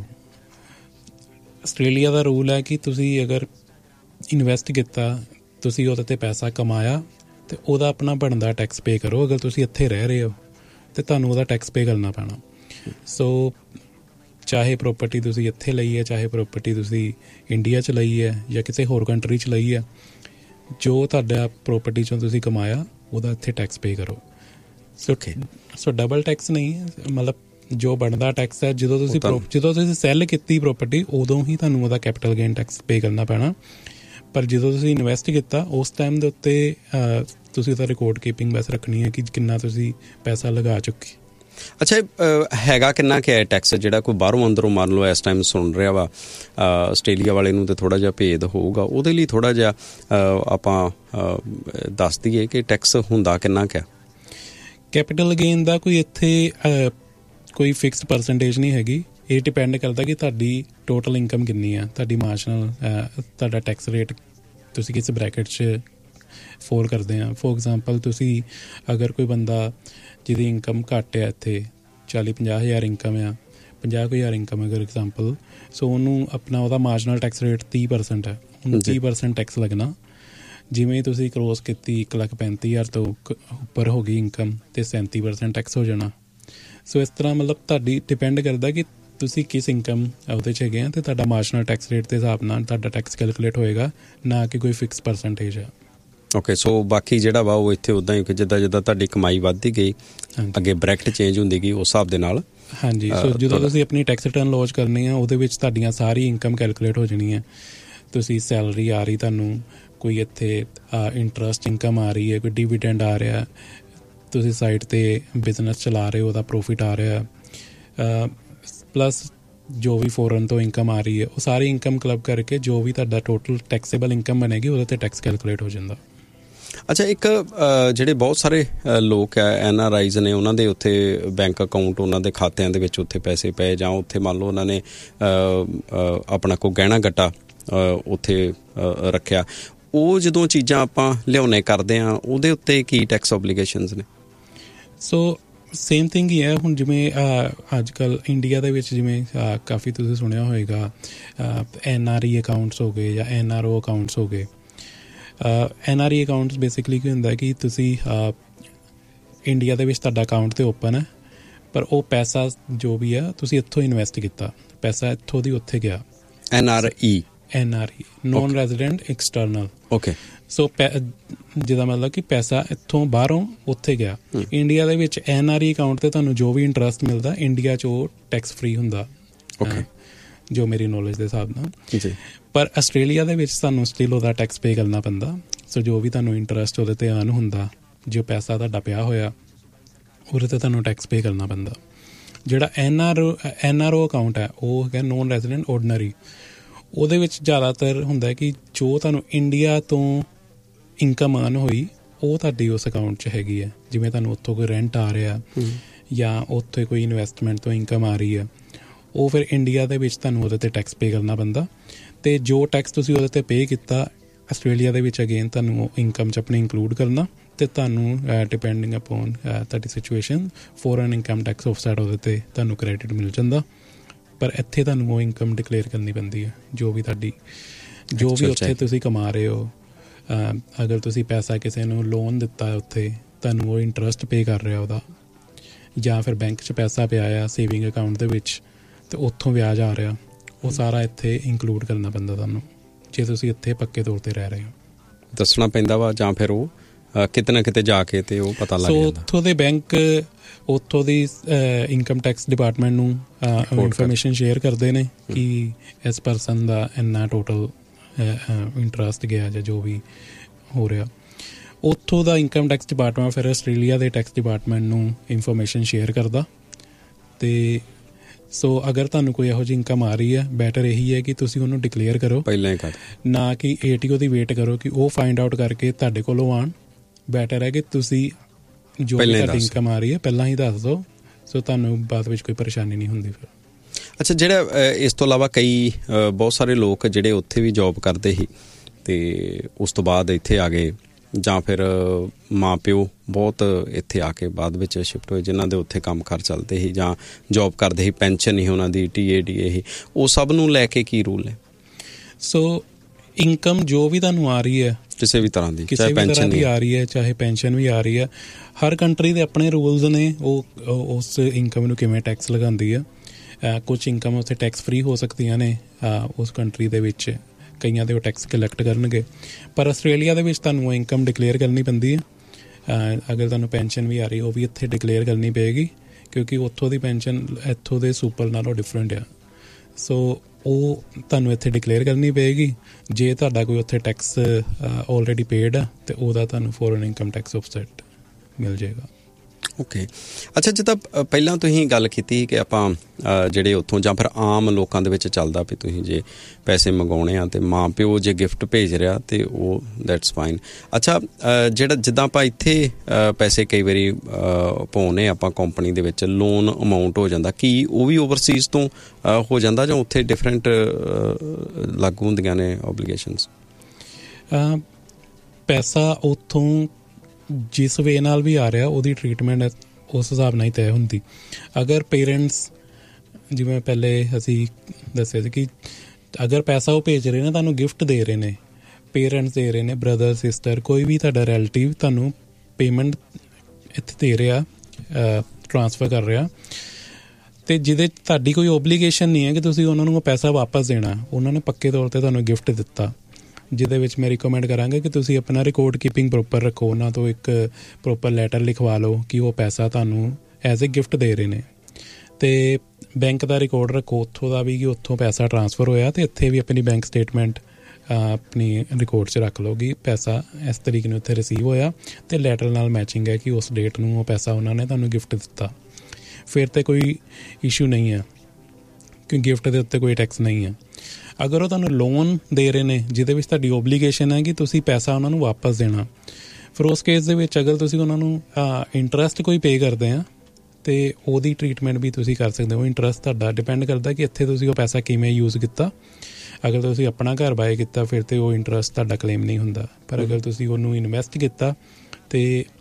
ਆਸਟ੍ਰੇਲੀਆ ਦਾ ਰੂਲ ਹੈ ਕਿ ਤੁਸੀਂ ਅਗਰ ਇਨਵੈਸਟ ਕੀਤਾ, ਤੁਸੀਂ ਉਹਦੇ 'ਤੇ ਪੈਸਾ ਕਮਾਇਆ, ਅਤੇ ਉਹਦਾ ਆਪਣਾ ਬਣਦਾ ਟੈਕਸ ਪੇ ਕਰੋ। ਅਗਰ ਤੁਸੀਂ ਇੱਥੇ ਰਹਿ ਰਹੇ ਹੋ ਤਾਂ ਤੁਹਾਨੂੰ ਉਹਦਾ ਟੈਕਸ ਪੇ ਕਰਨਾ ਪੈਣਾ। ਸੋ ਚਾਹੇ ਪ੍ਰੋਪਰਟੀ ਤੁਸੀਂ ਇੱਥੇ ਲਈ ਹੈ, ਚਾਹੇ ਪ੍ਰੋਪਰਟੀ ਤੁਸੀਂ ਇੰਡੀਆ 'ਚ ਲਈ ਹੈ ਜਾਂ ਕਿਸੇ ਹੋਰ ਕੰਟਰੀ 'ਚ ਲਈ ਹੈ, ਜੋ ਤੁਹਾਡਾ ਪ੍ਰੋਪਰਟੀ 'ਚੋਂ ਤੁਸੀਂ ਕਮਾਇਆ ਉਹਦਾ ਇੱਥੇ ਟੈਕਸ ਪੇ ਕਰੋ। ਸੋ ਸੋ ਡਬਲ ਟੈਕਸ ਨਹੀਂ, ਮਤਲਬ ਜੋ ਬਣਦਾ ਟੈਕਸ ਹੈ ਜਦੋਂ ਤੁਸੀਂ ਜਦੋਂ ਤੁਸੀਂ ਸੈੱਲ ਕੀਤੀ ਪ੍ਰੋਪਰਟੀ, ਉਦੋਂ ਹੀ ਤੁਹਾਨੂੰ ਉਹਦਾ ਕੈਪੀਟਲ ਗੇਨ ਟੈਕਸ ਪੇ ਕਰਨਾ ਪੈਣਾ। ਪਰ ਜਦੋਂ ਤੁਸੀਂ ਇਨਵੈਸਟ ਕੀਤਾ ਉਸ ਟਾਈਮ ਦੇ ਉੱਤੇ ਤੁਸੀਂ ਉਹਦਾ ਰਿਕਾਰਡ ਕੀਪਿੰਗ ਬਸ ਰੱਖਣੀ ਹੈ ਕਿ ਕਿੰਨਾ ਤੁਸੀਂ ਪੈਸਾ ਲਗਾ ਚੁੱਕੇ। ਅੱਛਾ, ਹੈਗਾ ਕਿੰਨਾ ਕੁ ਹੈ ਟੈਕਸ ਜਿਹੜਾ ਕੋਈ ਬਾਹਰੋਂ ਅੰਦਰੋਂ ਮੰਨ ਲਓ ਇਸ ਟਾਈਮ ਸੁਣ ਰਿਹਾ ਵਾ ਆਸਟ੍ਰੇਲੀਆ ਵਾਲੇ ਨੂੰ, ਤਾਂ ਥੋੜ੍ਹਾ ਜਿਹਾ ਭੇਦ ਹੋਊਗਾ ਉਹਦੇ ਲਈ, ਥੋੜ੍ਹਾ ਜਿਹਾ ਆਪਾਂ ਦੱਸ ਦਈਏ ਕਿ ਟੈਕਸ ਹੁੰਦਾ ਕਿੰਨਾ ਕੁ ਹੈ? ਕੈਪੀਟਲ ਗੇਨ ਦਾ ਕੋਈ ਇੱਥੇ ਕੋਈ ਫਿਕਸਡ ਪਰਸੈਂਟੇਜ ਨਹੀਂ ਹੈਗੀ। ਇਹ ਡਿਪੈਂਡ ਕਰਦਾ ਕਿ ਤੁਹਾਡੀ ਟੋਟਲ ਇਨਕਮ ਕਿੰਨੀ ਆ, ਤੁਹਾਡੀ ਮਾਰਜਨਲ ਤੁਹਾਡਾ ਟੈਕਸ ਰੇਟ ਤੁਸੀਂ ਕਿਸ ਬ੍ਰੈਕਟ 'ਚ ਫੋਲ ਕਰਦੇ ਆ। ਫੋਰ ਐਗਜ਼ਾਮਪਲ, ਤੁਸੀਂ ਅਗਰ ਕੋਈ ਬੰਦਾ ਜਿਹਦੀ ਇਨਕਮ ਘੱਟ ਆ, ਇੱਥੇ ਚਾਲੀ ਪੰਜਾਹ ਹਜ਼ਾਰ ਇਨਕਮ ਆ, ਪੰਜਾਹ ਕੁ ਹਜ਼ਾਰ ਇਨਕਮ ਅਗਰ ਐਗਜ਼ਾਮਪਲ, ਸੋ ਉਹਨੂੰ ਆਪਣਾ ਉਹਦਾ ਮਾਰਜਨਲ ਟੈਕਸ ਰੇਟ ਤੀਹ ਪਰਸੈਂਟ ਹੈ, ਉਹਨੂੰ ਤੀਹ ਪਰਸੈਂਟ ਟੈਕਸ ਲੱਗਣਾ। ਜਿਵੇਂ ਤੁਸੀਂ ਕਰੋਸ ਕੀਤੀ ਇੱਕ ਲੱਖ ਪੈਂਤੀ ਹਜ਼ਾਰ ਤੋਂ ਉੱਪਰ ਹੋ ਗਈ ਇਨਕਮ, ਅਤੇ ਸੈਂਤੀ ਪਰਸੈਂਟ ਟੈਕਸ ਹੋ ਜਾਣਾ। ਸੋ ਇਸ ਤਰ੍ਹਾਂ ਮਤਲਬ ਤੁਹਾਡੀ ਡਿਪੈਂਡ ਕਰਦਾ ਕਿ ਤੁਸੀਂ ਕਿਸ ਇਨਕਮ ਉਹਦੇ 'ਚ ਹੈਗੇ ਆ, ਅਤੇ ਤੁਹਾਡਾ ਮਾਰਜਨਲ ਟੈਕਸ ਰੇਟ ਦੇ ਹਿਸਾਬ ਨਾਲ ਤੁਹਾਡਾ ਟੈਕਸ ਕੈਲਕੂਲੇਟ ਹੋਏਗਾ, ਨਾ ਕਿ ਕੋਈ ਫਿਕਸ ਪਰਸੈਂਟੇਜ ਹੈ। ਓਕੇ, ਸੋ ਬਾਕੀ ਜਿਹੜਾ ਵਾ ਉਹ ਇੱਥੇ ਉੱਦਾਂ ਹੀ ਕਿ ਜਿੱਦਾਂ ਜਿੱਦਾਂ ਤੁਹਾਡੀ ਕਮਾਈ ਵੱਧਦੀ ਗਈ, ਅੱਗੇ ਬ੍ਰੈਕਟ ਚੇਂਜ ਹੁੰਦੀ ਗਈ, ਉਸ ਹਿਸਾਬ ਦੇ ਨਾਲ। ਹਾਂਜੀ, ਸੋ ਜਦੋਂ ਤੁਸੀਂ ਆਪਣੀ ਟੈਕਸ ਰਿਟਰਨ ਲੌਂਚ ਕਰਨੀ ਆ, ਉਹਦੇ ਵਿੱਚ ਤੁਹਾਡੀਆਂ ਸਾਰੀ ਇਨਕਮ ਕੈਲਕੂਲੇਟ ਹੋ ਜਾਣੀ ਹੈ। ਤੁਸੀਂ ਸੈਲਰੀ ਆ ਰਹੀ ਤੁਹਾਨੂੰ, ਕੋਈ ਇੱਥੇ ਇੰਟਰਸਟ ਇਨਕਮ ਆ ਰਹੀ ਹੈ, ਕੋਈ ਡਿਵੀਡੈਂਡ ਆ ਰਿਹਾ, ਤੁਸੀਂ ਸਾਈਡ 'ਤੇ ਬਿਜ਼ਨਸ ਚਲਾ ਰਹੇ ਹੋ, ਉਹਦਾ ਪ੍ਰੋਫਿਟ ਆ ਰਿਹਾ, ਪਲੱਸ ਜੋ ਵੀ ਫੋਰਨ ਤੋਂ ਇਨਕਮ ਆ ਰਹੀ ਹੈ, ਉਹ ਸਾਰੀ ਇਨਕਮ ਕਲੱਬ ਕਰਕੇ ਜੋ ਵੀ ਤੁਹਾਡਾ ਟੋਟਲ ਟੈਕਸੇਬਲ ਇਨਕਮ ਬਣੇਗੀ ਉਹਦੇ 'ਤੇ ਟੈਕਸ ਕੈਲਕੂਲੇਟ ਹੋ ਜਾਂਦਾ। ਅੱਛਾ, ਇੱਕ ਜਿਹੜੇ ਬਹੁਤ ਸਾਰੇ ਲੋਕ ਹੈ ਐਨ ਆਰ ਆਈਜ਼ ਨੇ, ਉਹਨਾਂ ਦੇ ਉੱਥੇ ਬੈਂਕ ਅਕਾਊਂਟ, ਉਹਨਾਂ ਦੇ ਖਾਤਿਆਂ ਦੇ ਵਿੱਚ ਉੱਥੇ ਪੈਸੇ ਪਏ, ਜਾਂ ਉੱਥੇ ਮੰਨ ਲਓ ਉਹਨਾਂ ਨੇ ਆਪਣਾ ਕੋਈ ਗਹਿਣਾ ਗੱਟਾ ਉੱਥੇ ਰੱਖਿਆ, ਉਹ ਜਦੋਂ ਚੀਜ਼ਾਂ ਆਪਾਂ ਲਿਆਉਣੇ ਕਰਦੇ ਹਾਂ ਉਹਦੇ ਉੱਤੇ ਕੀ ਟੈਕਸ ਓਬਲੀਗੇਸ਼ਨਸ ਨੇ? ਸੋ ਸੇਮ ਥਿੰਗ ਹੀ ਹੈ। ਹੁਣ ਜਿਵੇਂ ਅੱਜ ਕੱਲ੍ਹ ਇੰਡੀਆ ਦੇ ਵਿੱਚ ਜਿਵੇਂ ਕਾਫੀ ਤੁਸੀਂ ਸੁਣਿਆ ਹੋਏਗਾ ਐਨ ਆਰ ਈ ਅਕਾਊਂਟਸ ਹੋ ਗਏ ਜਾਂ ਐਨ ਆਰ ਓ ਅਕਾਊਂਟਸ ਹੋ ਗਏ। N R E accounts basically ਕੀ ਹੁੰਦਾ ਕਿ ਤੁਸੀਂ ਇੰਡੀਆ ਦੇ ਵਿੱਚ ਤੁਹਾਡਾ ਅਕਾਊਂਟ ਤਾਂ ਓਪਨ ਹੈ, ਪਰ ਉਹ ਪੈਸਾ ਜੋ ਵੀ ਆ ਤੁਸੀਂ ਇੱਥੋਂ ਇਨਵੈਸਟ ਕੀਤਾ, ਪੈਸਾ ਇੱਥੋਂ ਦੀ ਉੱਥੇ ਗਿਆ। N R E N R E non resident external. Okay. ਸੋ ਪੈ ਜਿਹਦਾ ਮਤਲਬ ਕਿ ਪੈਸਾ ਇੱਥੋਂ ਬਾਹਰੋਂ ਉੱਥੇ ਗਿਆ। ਇੰਡੀਆ ਦੇ ਵਿੱਚ ਐਨ ਆਰ ਈ ਅਕਾਊਂਟ 'ਤੇ ਤੁਹਾਨੂੰ ਜੋ ਵੀ ਇੰਟਰਸਟ ਮਿਲਦਾ ਇੰਡੀਆ 'ਚ ਉਹ ਟੈਕਸ ਫਰੀ ਹੁੰਦਾ, ਜੋ ਮੇਰੀ ਨੌਲੇਜ ਦੇ ਹਿਸਾਬ ਨਾਲ। ਪਰ ਆਸਟ੍ਰੇਲੀਆ ਦੇ ਵਿੱਚ ਤੁਹਾਨੂੰ ਸਟਿਲ ਉਹਦਾ ਟੈਕਸ ਪੇ ਕਰਨਾ ਪੈਂਦਾ। ਸੋ ਜੋ ਵੀ ਤੁਹਾਨੂੰ ਇੰਟਰਸਟ ਉਹਦੇ 'ਤੇ ਅਰਨ ਹੁੰਦਾ, ਜੋ ਪੈਸਾ ਤੁਹਾਡਾ ਪਿਆ ਹੋਇਆ ਉਹਦੇ 'ਤੇ ਤੁਹਾਨੂੰ ਟੈਕਸ ਪੇ ਕਰਨਾ ਪੈਂਦਾ। ਜਿਹੜਾ N R N R O account ਹੈ ਉਹ ਹੈਗਾ ਨੋਨ ਰੈਜ਼ੀਡੈਂਟ ਆਰਡੀਨਰੀ। ਉਹਦੇ ਵਿੱਚ ਜ਼ਿਆਦਾਤਰ ਹੁੰਦਾ ਕਿ ਜੋ ਤੁਹਾਨੂੰ ਇੰਡੀਆ ਤੋਂ ਇਨਕਮ ਅਰਨ ਹੋਈ ਉਹ ਤੁਹਾਡੀ ਉਸ ਅਕਾਊਂਟ 'ਚ ਹੈਗੀ ਹੈ। ਜਿਵੇਂ ਤੁਹਾਨੂੰ ਉੱਥੋਂ ਕੋਈ ਰੈਂਟ ਆ ਰਿਹਾ ਜਾਂ ਉੱਥੇ ਕੋਈ ਇਨਵੈਸਟਮੈਂਟ ਤੋਂ ਇਨਕਮ ਆ ਰਹੀ ਹੈ, ਉਹ ਫਿਰ ਇੰਡੀਆ ਦੇ ਵਿੱਚ ਤੁਹਾਨੂੰ ਉਹਦੇ 'ਤੇ ਟੈਕਸ ਪੇ ਕਰਨਾ ਪੈਂਦਾ। ਅਤੇ ਜੋ ਟੈਕਸ ਤੁਸੀਂ ਉਹਦੇ 'ਤੇ ਪੇ ਕੀਤਾ ਆਸਟ੍ਰੇਲੀਆ ਦੇ ਵਿੱਚ ਅਗੇਨ ਤੁਹਾਨੂੰ ਉਹ ਇਨਕਮ 'ਚ ਆਪਣੀ ਇਨਕਲੂਡ ਕਰਨਾ, ਅਤੇ ਤੁਹਾਨੂੰ ਡਿਪੈਂਡਿੰਗ ਅਪੋਨ ਤੁਹਾਡੀ situation foreign income tax offset ਉਹਦੇ 'ਤੇ ਤੁਹਾਨੂੰ ਕ੍ਰੈਡਿਟ ਮਿਲ ਜਾਂਦਾ। ਪਰ ਇੱਥੇ ਤੁਹਾਨੂੰ ਉਹ ਇਨਕਮ ਡਿਕਲੇਅਰ ਕਰਨੀ ਪੈਂਦੀ ਹੈ, ਜੋ ਵੀ ਤੁਹਾਡੀ ਜੋ ਵੀ ਉੱਥੇ ਤੁਸੀਂ ਕਮਾ ਰਹੇ ਹੋ। ਅਗਰ ਤੁਸੀਂ ਪੈਸਾ ਕਿਸੇ ਨੂੰ ਲੋਨ ਦਿੱਤਾ ਉੱਥੇ, ਤੁਹਾਨੂੰ ਉਹ ਇੰਟਰਸਟ ਪੇ ਕਰ ਰਿਹਾ ਉਹਦਾ, ਜਾਂ ਫਿਰ ਬੈਂਕ 'ਚ ਪੈਸਾ ਪਿਆ ਆ ਸੇਵਿੰਗ ਅਕਾਊਂਟ ਦੇ ਵਿੱਚ ਅਤੇ ਉੱਥੋਂ ਵਿਆਜ ਆ ਰਿਹਾ, ਉਹ ਸਾਰਾ ਇੱਥੇ ਇੰਕਲੂਡ ਕਰਨਾ ਪੈਂਦਾ ਤੁਹਾਨੂੰ, ਜੇ ਤੁਸੀਂ ਇੱਥੇ ਪੱਕੇ ਤੌਰ 'ਤੇ ਰਹਿ ਰਹੇ ਹੋ। ਦੱਸਣਾ ਪੈਂਦਾ ਵਾ ਜਾਂ ਫਿਰ ਉਹ ਕਿਤੇ ਨਾ ਕਿਤੇ ਜਾ ਕੇ ਤੇ ਉਹ ਪਤਾ ਲੱਗ ਜਾਂਦਾ। ਉੱਥੋਂ ਦੇ ਬੈਂਕ ਉੱਥੋਂ ਦੀ ਇਨਕਮ ਟੈਕਸ ਡਿਪਾਰਟਮੈਂਟ ਨੂੰ ਇਨਫੋਰਮੇਸ਼ਨ ਸ਼ੇਅਰ ਕਰਦੇ ਨੇ ਕਿ ਇਸ ਪਰਸਨ ਦਾ ਇੰਨਾ ਟੋਟਲ ਇੰਟਰਸਟ ਗਿਆ ਜਾਂ ਜੋ ਵੀ ਹੋ ਰਿਹਾ। ਉੱਥੋਂ ਦਾ ਇਨਕਮ ਟੈਕਸ ਡਿਪਾਰਟਮੈਂਟ ਫਿਰ ਆਸਟ੍ਰੇਲੀਆ ਦੇ ਟੈਕਸ ਡਿਪਾਰਟਮੈਂਟ ਨੂੰ ਇਨਫੋਰਮੇਸ਼ਨ ਸ਼ੇਅਰ ਕਰਦਾ। ਅਤੇ ਸੋ ਅਗਰ ਤੁਹਾਨੂੰ ਕੋਈ ਇਹੋ ਜਿਹੀ ਇਨਕਮ ਆ ਰਹੀ ਹੈ, ਬੈਟਰ ਇਹੀ ਹੈ ਕਿ ਤੁਸੀਂ ਉਹਨੂੰ ਡਿਕਲੇਅਰ ਕਰੋ ਪਹਿਲਾਂ ਹੀ ਕਰ, ਨਾ ਕਿ A T O the wait ਕਰੋ ਕਿ ਉਹ ਫਾਈਂਡ ਆਊਟ ਕਰਕੇ ਤੁਹਾਡੇ ਕੋਲੋਂ ਆਉਣ। ਬੈਟਰ ਹੈ ਕਿ ਤੁਸੀਂ ਜੋ ਤੁਹਾਡੀ ਇਨਕਮ ਆ ਰਹੀ ਹੈ ਪਹਿਲਾਂ ਹੀ ਦੱਸ ਦਿਓ, ਸੋ ਤੁਹਾਨੂੰ ਬਾਅਦ ਵਿੱਚ ਕੋਈ ਪਰੇਸ਼ਾਨੀ ਨਹੀਂ ਹੁੰਦੀ ਫਿਰ। ਅੱਛਾ, ਜਿਹੜਾ ਇਸ ਤੋਂ ਇਲਾਵਾ ਕਈ ਬਹੁਤ ਸਾਰੇ ਲੋਕ ਜਿਹੜੇ ਉੱਥੇ ਵੀ ਜੋਬ ਕਰਦੇ ਸੀ ਅਤੇ ਉਸ ਤੋਂ ਬਾਅਦ ਇੱਥੇ ਆ ਗਏ, ਜਾਂ ਫਿਰ ਮਾਂ ਪਿਓ ਬਹੁਤ ਇੱਥੇ ਆ ਕੇ ਬਾਅਦ ਵਿੱਚ ਸ਼ਿਫਟ ਹੋਏ ਜਿਨ੍ਹਾਂ ਦੇ ਉੱਥੇ ਕੰਮ ਕਾਰ ਚੱਲਦੇ ਸੀ ਜਾਂ ਜੋਬ ਕਰਦੇ ਸੀ, ਪੈਨਸ਼ਨ ਨਹੀਂ ਉਹਨਾਂ ਦੀ, ਟੀ ਏ ਡੀ ਏ ਸੀ, ਉਹ ਸਭ ਨੂੰ ਲੈ ਕੇ ਕੀ ਰੂਲ ਹੈ? ਸੋ ਇਨਕਮ ਜੋ ਵੀ ਤੁਹਾਨੂੰ ਆ ਰਹੀ ਹੈ ਕਿਸੇ ਵੀ ਤਰ੍ਹਾਂ ਦੀ, ਕਿਸੇ ਵੀ ਤਰ੍ਹਾਂ ਦੀ ਆ ਰਹੀ ਹੈ, ਚਾਹੇ ਪੈਨਸ਼ਨ ਵੀ ਆ ਰਹੀ ਹੈ, ਹਰ ਕੰਟਰੀ ਦੇ ਆਪਣੇ ਰੂਲਸ ਨੇ ਉਹ ਉਸ ਇਨਕਮ ਨੂੰ ਕਿਵੇਂ ਟੈਕਸ ਲਗਾਉਂਦੀ ਹੈ। ਕੁਛ ਇਨਕਮ ਉੱਥੇ ਟੈਕਸ ਫਰੀ ਹੋ ਸਕਦੀਆਂ ਨੇ ਉਸ ਕੰਟਰੀ ਦੇ ਵਿੱਚ, ਕਈਆਂ ਦੇ ਉਹ ਟੈਕਸ ਕਲੈਕਟ ਕਰਨਗੇ। ਪਰ ਆਸਟ੍ਰੇਲੀਆ ਦੇ ਵਿੱਚ ਤੁਹਾਨੂੰ ਉਹ ਇਨਕਮ ਡਿਕਲੇਅਰ ਕਰਨੀ ਪੈਂਦੀ ਹੈ। ਅਗਰ ਤੁਹਾਨੂੰ ਪੈਨਸ਼ਨ ਵੀ ਆ ਰਹੀ ਉਹ ਵੀ ਇੱਥੇ ਡਿਕਲੇਅਰ ਕਰਨੀ ਪਏਗੀ, ਕਿਉਂਕਿ ਉੱਥੋਂ ਦੀ ਪੈਨਸ਼ਨ ਇੱਥੋਂ ਦੇ ਸੁਪਰ ਨਾਲੋਂ ਡਿਫਰੈਂਟ ਆ। ਸੋ ਉਹ ਤੁਹਾਨੂੰ ਇੱਥੇ ਡਿਕਲੇਅਰ ਕਰਨੀ ਪਏਗੀ। ਜੇ ਤੁਹਾਡਾ ਕੋਈ ਉੱਥੇ ਟੈਕਸ ਆਲਰੇਡੀ ਪੇਡ ਆ ਅਤੇ ਉਹਦਾ ਤੁਹਾਨੂੰ ਫੋਰਨ ਇਨਕਮ ਟੈਕਸ ਆਫਸੈਟ ਮਿਲ ਜਾਏਗਾ। ਓਕੇ। ਅੱਛਾ, ਜਿੱਦਾਂ ਪਹਿਲਾਂ ਤੁਸੀਂ ਗੱਲ ਕੀਤੀ ਕਿ ਆਪਾਂ ਜਿਹੜੇ ਉੱਥੋਂ ਜਾਂ ਫਿਰ ਆਮ ਲੋਕਾਂ ਦੇ ਵਿੱਚ ਚੱਲਦਾ ਵੀ ਤੁਸੀਂ ਜੇ ਪੈਸੇ ਮੰਗਾਉਣੇ ਆ ਅਤੇ ਮਾਂ ਪਿਓ ਜੇ ਗਿਫਟ ਭੇਜ ਰਿਹਾ ਅਤੇ ਉਹ ਦੈਟਸ ਫਾਈਨ। ਅੱਛਾ, ਜਿਹੜਾ ਜਿੱਦਾਂ ਆਪਾਂ ਇੱਥੇ ਪੈਸੇ ਕਈ ਵਾਰੀ ਪਾਉਂਦੇ ਆਪਾਂ ਕੰਪਨੀ ਦੇ ਵਿੱਚ, ਲੋਨ ਅਮਾਊਂਟ ਹੋ ਜਾਂਦਾ, ਕੀ ਉਹ ਵੀ ਓਵਰਸੀਜ਼ ਤੋਂ ਹੋ ਜਾਂਦਾ ਜਾਂ ਉੱਥੇ ਡਿਫਰੈਂਟ ਲਾਗੂ ਹੁੰਦੀਆਂ ਨੇ ਓਬਲੀਗੇਸ਼ਨਸ? ਪੈਸਾ ਉੱਥੋਂ ਜਿਸ ਵੇ ਨਾਲ ਵੀ ਆ ਰਿਹਾ ਉਹਦੀ ਟਰੀਟਮੈਂਟ ਉਸ ਹਿਸਾਬ ਨਾਲ ਹੀ ਤੈਅ ਹੁੰਦੀ। ਅਗਰ ਪੇਰੈਂਟਸ, ਜਿਵੇਂ ਪਹਿਲੇ ਅਸੀਂ ਦੱਸਿਆ ਸੀ ਕਿ ਅਗਰ ਪੈਸਾ ਉਹ ਭੇਜ ਰਹੇ ਨੇ, ਤੁਹਾਨੂੰ ਗਿਫਟ ਦੇ ਰਹੇ ਨੇ, ਪੇਰੈਂਟਸ ਦੇ ਰਹੇ ਨੇ, ਬ੍ਰਦਰ ਸਿਸਟਰ, ਕੋਈ ਵੀ ਤੁਹਾਡਾ ਰਿਲੇਟਿਵ ਤੁਹਾਨੂੰ ਪੇਮੈਂਟ ਇੱਥੇ ਦੇ ਰਿਹਾ, ਟਰਾਂਸਫਰ ਕਰ ਰਿਹਾ, ਅਤੇ ਜਿਹਦੇ ਤੁਹਾਡੀ ਕੋਈ ਓਬਲੀਗੇਸ਼ਨ ਨਹੀਂ ਹੈ ਕਿ ਤੁਸੀਂ ਉਹਨਾਂ ਨੂੰ ਉਹ ਪੈਸਾ ਵਾਪਸ ਦੇਣਾ। ਉਹਨਾਂ ਨੇ ਪੱਕੇ ਤੌਰ 'ਤੇ ਤੁਹਾਨੂੰ ਗਿਫਟ ਦਿੱਤਾ, ਜਿਹਦੇ ਵਿੱਚ ਮੈਂ ਰਿਕਮੈਂਡ ਕਰਾਂਗਾ ਕਿ ਤੁਸੀਂ ਆਪਣਾ ਰਿਕਾਰਡ ਕੀਪਿੰਗ ਪ੍ਰੋਪਰ ਰੱਖੋ। ਉਹਨਾਂ ਤੋਂ ਇੱਕ ਪ੍ਰੋਪਰ ਲੈਟਰ ਲਿਖਵਾ ਲਓ ਕਿ ਉਹ ਪੈਸਾ ਤੁਹਾਨੂੰ ਐਜ਼ ਏ ਗਿਫਟ ਦੇ ਰਹੇ ਨੇ, ਅਤੇ ਬੈਂਕ ਦਾ ਰਿਕਾਰਡ ਰੱਖੋ ਉੱਥੋਂ ਦਾ ਵੀ ਕਿ ਉੱਥੋਂ ਪੈਸਾ ਟਰਾਂਸਫਰ ਹੋਇਆ, ਅਤੇ ਇੱਥੇ ਵੀ ਆਪਣੀ ਬੈਂਕ ਸਟੇਟਮੈਂਟ ਆਪਣੀ ਰਿਕਾਰਡ 'ਚ ਰੱਖ ਲਓ ਕਿ ਪੈਸਾ ਇਸ ਤਰੀਕੇ ਨੂੰ ਇੱਥੇ ਰਿਸੀਵ ਹੋਇਆ ਅਤੇ ਲੈਟਰ ਨਾਲ ਮੈਚਿੰਗ ਹੈ ਕਿ ਉਸ ਡੇਟ ਨੂੰ ਉਹ ਪੈਸਾ ਉਹਨਾਂ ਨੇ ਤੁਹਾਨੂੰ ਗਿਫਟ ਦਿੱਤਾ। ਫਿਰ ਤਾਂ ਕੋਈ ਇਸ਼ੂ ਨਹੀਂ ਹੈ ਕਿ ਗਿਫਟ ਦੇ ਉੱਤੇ ਕੋਈ ਟੈਕਸ ਨਹੀਂ ਹੈ। ਅਗਰ ਉਹ ਤੁਹਾਨੂੰ ਲੋਨ ਦੇ ਰਹੇ ਨੇ ਜਿਹਦੇ ਵਿੱਚ ਤੁਹਾਡੀ ਓਬਲੀਗੇਸ਼ਨ ਹੈ ਕਿ ਤੁਸੀਂ ਪੈਸਾ ਉਹਨਾਂ ਨੂੰ ਵਾਪਸ ਦੇਣਾ, ਫਿਰ ਉਸ ਕੇਸ ਦੇ ਵਿੱਚ ਅਗਰ ਤੁਸੀਂ ਉਹਨਾਂ ਨੂੰ ਇੰਟਰਸਟ ਕੋਈ ਪੇ ਕਰਦੇ ਆ ਅਤੇ ਉਹਦੀ ਟਰੀਟਮੈਂਟ ਵੀ ਤੁਸੀਂ ਕਰ ਸਕਦੇ ਹੋ। ਇੰਟਰਸਟ ਤੁਹਾਡਾ ਡਿਪੈਂਡ ਕਰਦਾ ਕਿ ਇੱਥੇ ਤੁਸੀਂ ਉਹ ਪੈਸਾ ਕਿਵੇਂ ਯੂਜ਼ ਕੀਤਾ। ਅਗਰ ਤੁਸੀਂ ਆਪਣਾ ਘਰ ਬਾਏ ਕੀਤਾ ਫਿਰ ਤਾਂ ਉਹ ਇੰਟਰਸਟ ਤੁਹਾਡਾ ਕਲੇਮ ਨਹੀਂ ਹੁੰਦਾ, ਪਰ ਅਗਰ ਤੁਸੀਂ ਉਹਨੂੰ ਇਨਵੈਸਟ ਕੀਤਾ ਅਤੇ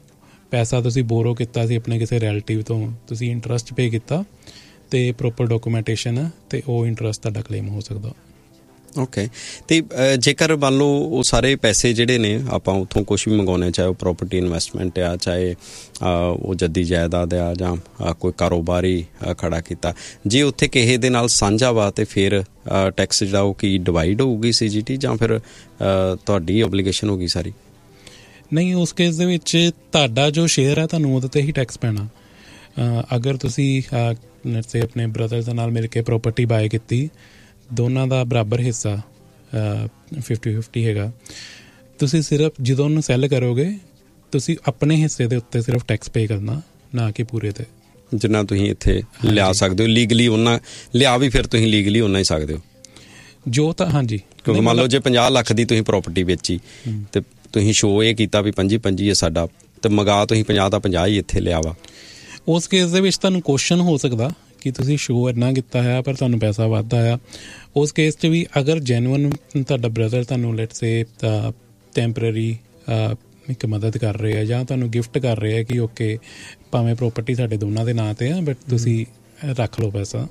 ਪੈਸਾ ਤੁਸੀਂ ਬੋਰੋ ਕੀਤਾ ਸੀ ਆਪਣੇ ਕਿਸੇ ਰਿਲੇਟਿਵ ਤੋਂ, ਤੁਸੀਂ ਇੰਟਰਸਟ ਪੇ ਕੀਤਾ ਅਤੇ ਪ੍ਰੋਪਰ ਡਾਕੂਮੈਂਟੇਸ਼ਨ ਹੈ ਅਤੇ ਉਹ ਇੰਟਰਸਟ ਤੁਹਾਡਾ ਕਲੇਮ ਹੋ ਸਕਦਾ। ਓਕੇ, ਅਤੇ ਜੇਕਰ ਮੰਨ ਲਓ ਉਹ ਸਾਰੇ ਪੈਸੇ ਜਿਹੜੇ ਨੇ ਆਪਾਂ ਉੱਥੋਂ ਕੁਛ ਵੀ ਮੰਗਵਾਉਂਦੇ, ਚਾਹੇ ਉਹ ਪ੍ਰੋਪਰਟੀ ਇਨਵੈਸਟਮੈਂਟ ਆ, ਚਾਹੇ ਉਹ ਜੱਦੀ ਜਾਇਦਾਦ ਆ, ਜਾਂ ਕੋਈ ਕਾਰੋਬਾਰੀ ਖੜਾ ਕੀਤਾ, ਜੇ ਉੱਥੇ ਕਿਸੇ ਦੇ ਨਾਲ ਸਾਂਝਾ ਵਾ ਤਾਂ ਫਿਰ ਟੈਕਸ ਜਿਹੜਾ ਉਹ ਕੀ ਡਿਵਾਈਡ ਹੋਊਗੀ ਸੀ ਜੀ ਟੀ, ਜਾਂ ਫਿਰ ਤੁਹਾਡੀ ਓਬਲੀਗੇਸ਼ਨ ਹੋਊਗੀ ਸਾਰੀ? ਨਹੀਂ, ਉਸ ਕੇਸ ਦੇ ਵਿੱਚ ਤੁਹਾਡਾ ਜੋ ਸ਼ੇਅਰ ਹੈ ਤੁਹਾਨੂੰ ਉਹਦੇ 'ਤੇ ਹੀ ਟੈਕਸ ਪੈਣਾ। ਅਗਰ ਤੁਸੀਂ ਸੇ ਆਪਣੇ ਬ੍ਰਦਰ ਦੇ ਨਾਲ ਮਿਲ ਕੇ ਪ੍ਰੋਪਰਟੀ ਬਾਏ ਕੀਤੀ, ਦੋਨਾਂ ਦਾ ਬਰਾਬਰ ਹਿੱਸਾ ਫਿਫਟੀ ਫਿਫਟੀ ਹੈਗਾ, ਤੁਸੀਂ ਸਿਰਫ ਜਦੋਂ ਉਹਨੂੰ ਸੈੱਲ ਕਰੋਗੇ ਤੁਸੀਂ ਆਪਣੇ ਹਿੱਸੇ ਦੇ ਉੱਤੇ ਸਿਰਫ ਟੈਕਸ ਪੇ ਕਰਨਾ, ਨਾ ਕਿ ਪੂਰੇ 'ਤੇ। ਜਿੰਨਾ ਤੁਸੀਂ ਇੱਥੇ ਲਿਆ ਸਕਦੇ ਹੋ ਲੀਗਲੀ, ਉਹਨਾਂ ਲਿਆ ਵੀ ਫਿਰ ਤੁਸੀਂ ਲੀਗਲੀ ਓਨਾ ਹੀ ਸਕਦੇ ਹੋ ਜੋ ਤਾਂ। ਹਾਂਜੀ, ਕਿਉਂਕਿ ਮੰਨ ਲਓ ਜੇ ਪੰਜਾਹ ਲੱਖ ਦੀ ਤੁਸੀਂ ਪ੍ਰੋਪਰਟੀ ਵੇਚੀ ਅਤੇ ਤੁਸੀਂ ਸ਼ੋਅ ਇਹ ਕੀਤਾ ਵੀ ਪੰਜੀ ਪੰਜੀ ਹੈ ਸਾਡਾ, ਅਤੇ ਮਗਾ ਤੁਸੀਂ ਪੰਜਾਹ ਦਾ ਪੰਜਾਹ ਹੀ ਇੱਥੇ ਲਿਆ ਵਾ, ਉਸ ਕੇਸ ਦੇ ਵਿੱਚ ਤੁਹਾਨੂੰ ਕੁਐਸਚਨ ਹੋ ਸਕਦਾ ਕਿ ਤੁਸੀਂ ਸ਼ੋਅ ਇੰਨਾ ਕੀਤਾ ਹੈ ਪਰ ਤੁਹਾਨੂੰ ਪੈਸਾ ਵੱਧ ਆਇਆ। ਉਸ ਕੇਸ 'ਚ ਵੀ ਅਗਰ ਜੈਨੂਅਨ ਤੁਹਾਡਾ ਬ੍ਰਦਰ ਤੁਹਾਨੂੰ ਲੈਟਸ ਸੇ ਟੈਂਪਰਰੀ ਇੱਕ ਮਦਦ ਕਰ ਰਿਹਾ ਜਾਂ ਤੁਹਾਨੂੰ ਗਿਫਟ ਕਰ ਰਿਹਾ ਕਿ ਓਕੇ ਭਾਵੇਂ ਪ੍ਰੋਪਰਟੀ ਸਾਡੇ ਦੋਨਾਂ ਦੇ ਨਾਂ 'ਤੇ ਆ ਬਟ ਤੁਸੀਂ ਰੱਖ ਲਓ ਪੈਸਾ,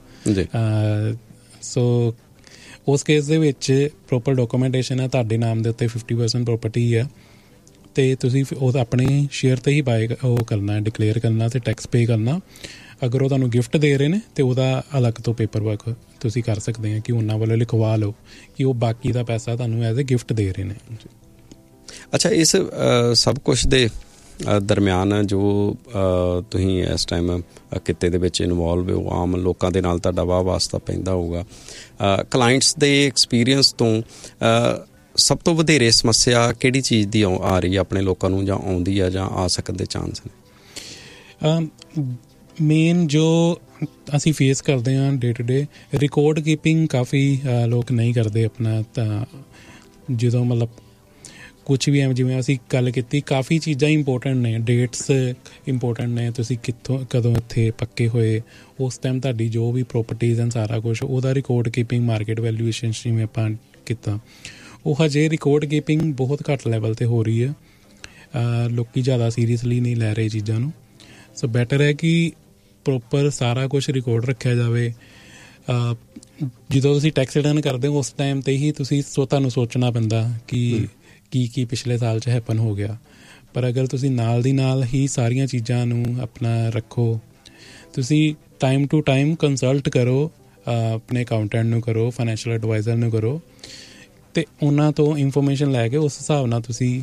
ਸੋ ਉਸ ਕੇਸ ਦੇ ਵਿੱਚ ਪ੍ਰੋਪਰ ਡਾਕੂਮੈਂਟੇਸ਼ਨ ਹੈ, ਤੁਹਾਡੇ ਨਾਮ ਦੇ ਉੱਤੇ ਫਿਫਟੀ ਪਰਸੈਂਟ ਪ੍ਰੋਪਰਟੀ ਹੈ ਅਤੇ ਤੁਸੀਂ ਉਹ ਆਪਣੇ ਸ਼ੇਅਰ 'ਤੇ ਹੀ ਬਾਏ ਉਹ ਕਰਨਾ, ਡਿਕਲੇਅਰ ਕਰਨਾ ਅਤੇ ਟੈਕਸ ਪੇ ਕਰਨਾ। ਅਗਰ ਉਹ ਤੁਹਾਨੂੰ ਗਿਫਟ ਦੇ ਰਹੇ ਨੇ ਤਾਂ ਉਹਦਾ ਅਲੱਗ ਤੋਂ ਪੇਪਰ ਵਰਕ ਤੁਸੀਂ ਕਰ ਸਕਦੇ ਆ ਕਿ ਉਹਨਾਂ ਵੱਲੋਂ ਲਿਖਵਾ ਲਓ ਕਿ ਉਹ ਬਾਕੀ ਦਾ ਪੈਸਾ ਤੁਹਾਨੂੰ ਐਜ਼ ਏ ਗਿਫਟ ਦੇ ਰਹੇ ਨੇ। ਅੱਛਾ, ਇਸ ਸਭ ਕੁਛ ਦੇ ਦਰਮਿਆਨ ਜੋ ਤੁਸੀਂ ਇਸ ਟਾਈਮ ਕਿੱਤੇ ਦੇ ਵਿੱਚ ਇਨਵੋਲਵ ਹੋ, ਆਮ ਲੋਕਾਂ ਦੇ ਨਾਲ ਤੁਹਾਡਾ ਵਾਹ ਵਾਸਤਾ ਪੈਂਦਾ ਹੋਊਗਾ, ਕਲਾਇੰਟਸ ਦੇ ਐਕਸਪੀਰੀਅੰਸ ਤੋਂ ਸਭ ਤੋਂ ਵਧੇਰੇ ਸਮੱਸਿਆ ਕਿਹੜੀ ਚੀਜ਼ ਦੀ ਆ ਰਹੀ ਹੈ ਆਪਣੇ ਲੋਕਾਂ ਨੂੰ, ਜਾਂ ਆਉਂਦੀ ਆ ਜਾਂ ਆ ਸਕਣ ਦੇ ਚਾਂਸ ਨੇ? ਮੇਨ ਜੋ ਅਸੀਂ ਫੇਸ ਕਰਦੇ ਹਾਂ day to day, record keeping ਕਾਫੀ ਲੋਕ ਨਹੀਂ ਕਰਦੇ ਆਪਣਾ। ਤਾਂ ਜਦੋਂ ਮਤਲਬ ਕੁਛ ਵੀ ਐਵੇਂ ਜਿਵੇਂ ਅਸੀਂ ਗੱਲ ਕੀਤੀ, ਕਾਫੀ ਚੀਜ਼ਾਂ ਇੰਪੋਰਟੈਂਟ ਨੇ, ਡੇਟਸ ਇੰਪੋਰਟੈਂਟ ਨੇ, ਤੁਸੀਂ ਕਿੱਥੋਂ ਕਦੋਂ ਇੱਥੇ ਪੱਕੇ ਹੋਏ, ਉਸ ਟਾਈਮ ਤੁਹਾਡੀ ਜੋ ਵੀ ਪ੍ਰੋਪਰਟੀਜ਼ ਐਂਡ ਸਾਰਾ ਕੁਛ ਉਹਦਾ ਰਿਕਾਰਡ ਕੀਪਿੰਗ, ਮਾਰਕੀਟ ਵੈਲਿਊਏਸ਼ਨ ਜਿਵੇਂ ਆਪਾਂ ਕੀਤਾ, ਉਹ ਹਜੇ ਰਿਕਾਰਡ ਕੀਪਿੰਗ ਬਹੁਤ ਘੱਟ ਲੈਵਲ 'ਤੇ ਹੋ ਰਹੀ ਹੈ। ਲੋਕ ਜ਼ਿਆਦਾ ਸੀਰੀਅਸਲੀ ਨਹੀਂ ਲੈ ਰਹੇ ਚੀਜ਼ਾਂ ਨੂੰ, ਸੋ ਬੈਟਰ ਹੈ ਕਿ ਪ੍ਰੋਪਰ ਸਾਰਾ ਕੁਛ ਰਿਕਾਰਡ ਰੱਖਿਆ ਜਾਵੇ। ਜਦੋਂ ਤੁਸੀਂ ਟੈਕਸ ਰਿਟਰਨ ਕਰਦੇ ਹੋ ਉਸ ਟਾਈਮ 'ਤੇ ਹੀ ਤੁਸੀਂ ਸੋ ਤੁਹਾਨੂੰ ਸੋਚਣਾ ਪੈਂਦਾ ਕਿ ਕੀ ਕੀ ਪਿਛਲੇ ਸਾਲ 'ਚ ਹੈਪਨ ਹੋ ਗਿਆ, ਪਰ ਅਗਰ ਤੁਸੀਂ ਨਾਲ ਦੀ ਨਾਲ ਹੀ ਸਾਰੀਆਂ ਚੀਜ਼ਾਂ ਨੂੰ ਆਪਣਾ ਰੱਖੋ, ਤੁਸੀਂ ਟਾਈਮ ਟੂ ਟਾਈਮ ਕੰਸਲਟ ਕਰੋ, ਆਪਣੇ ਅਕਾਊਂਟੈਂਟ ਨੂੰ ਕਰੋ, ਫਾਈਨੈਂਸ਼ੀਅਲ ਐਡਵਾਈਜ਼ਰ ਨੂੰ ਕਰੋ, ਅਤੇ ਉਹਨਾਂ ਤੋਂ ਇਨਫੋਰਮੇਸ਼ਨ ਲੈ ਕੇ ਉਸ ਹਿਸਾਬ ਨਾਲ ਤੁਸੀਂ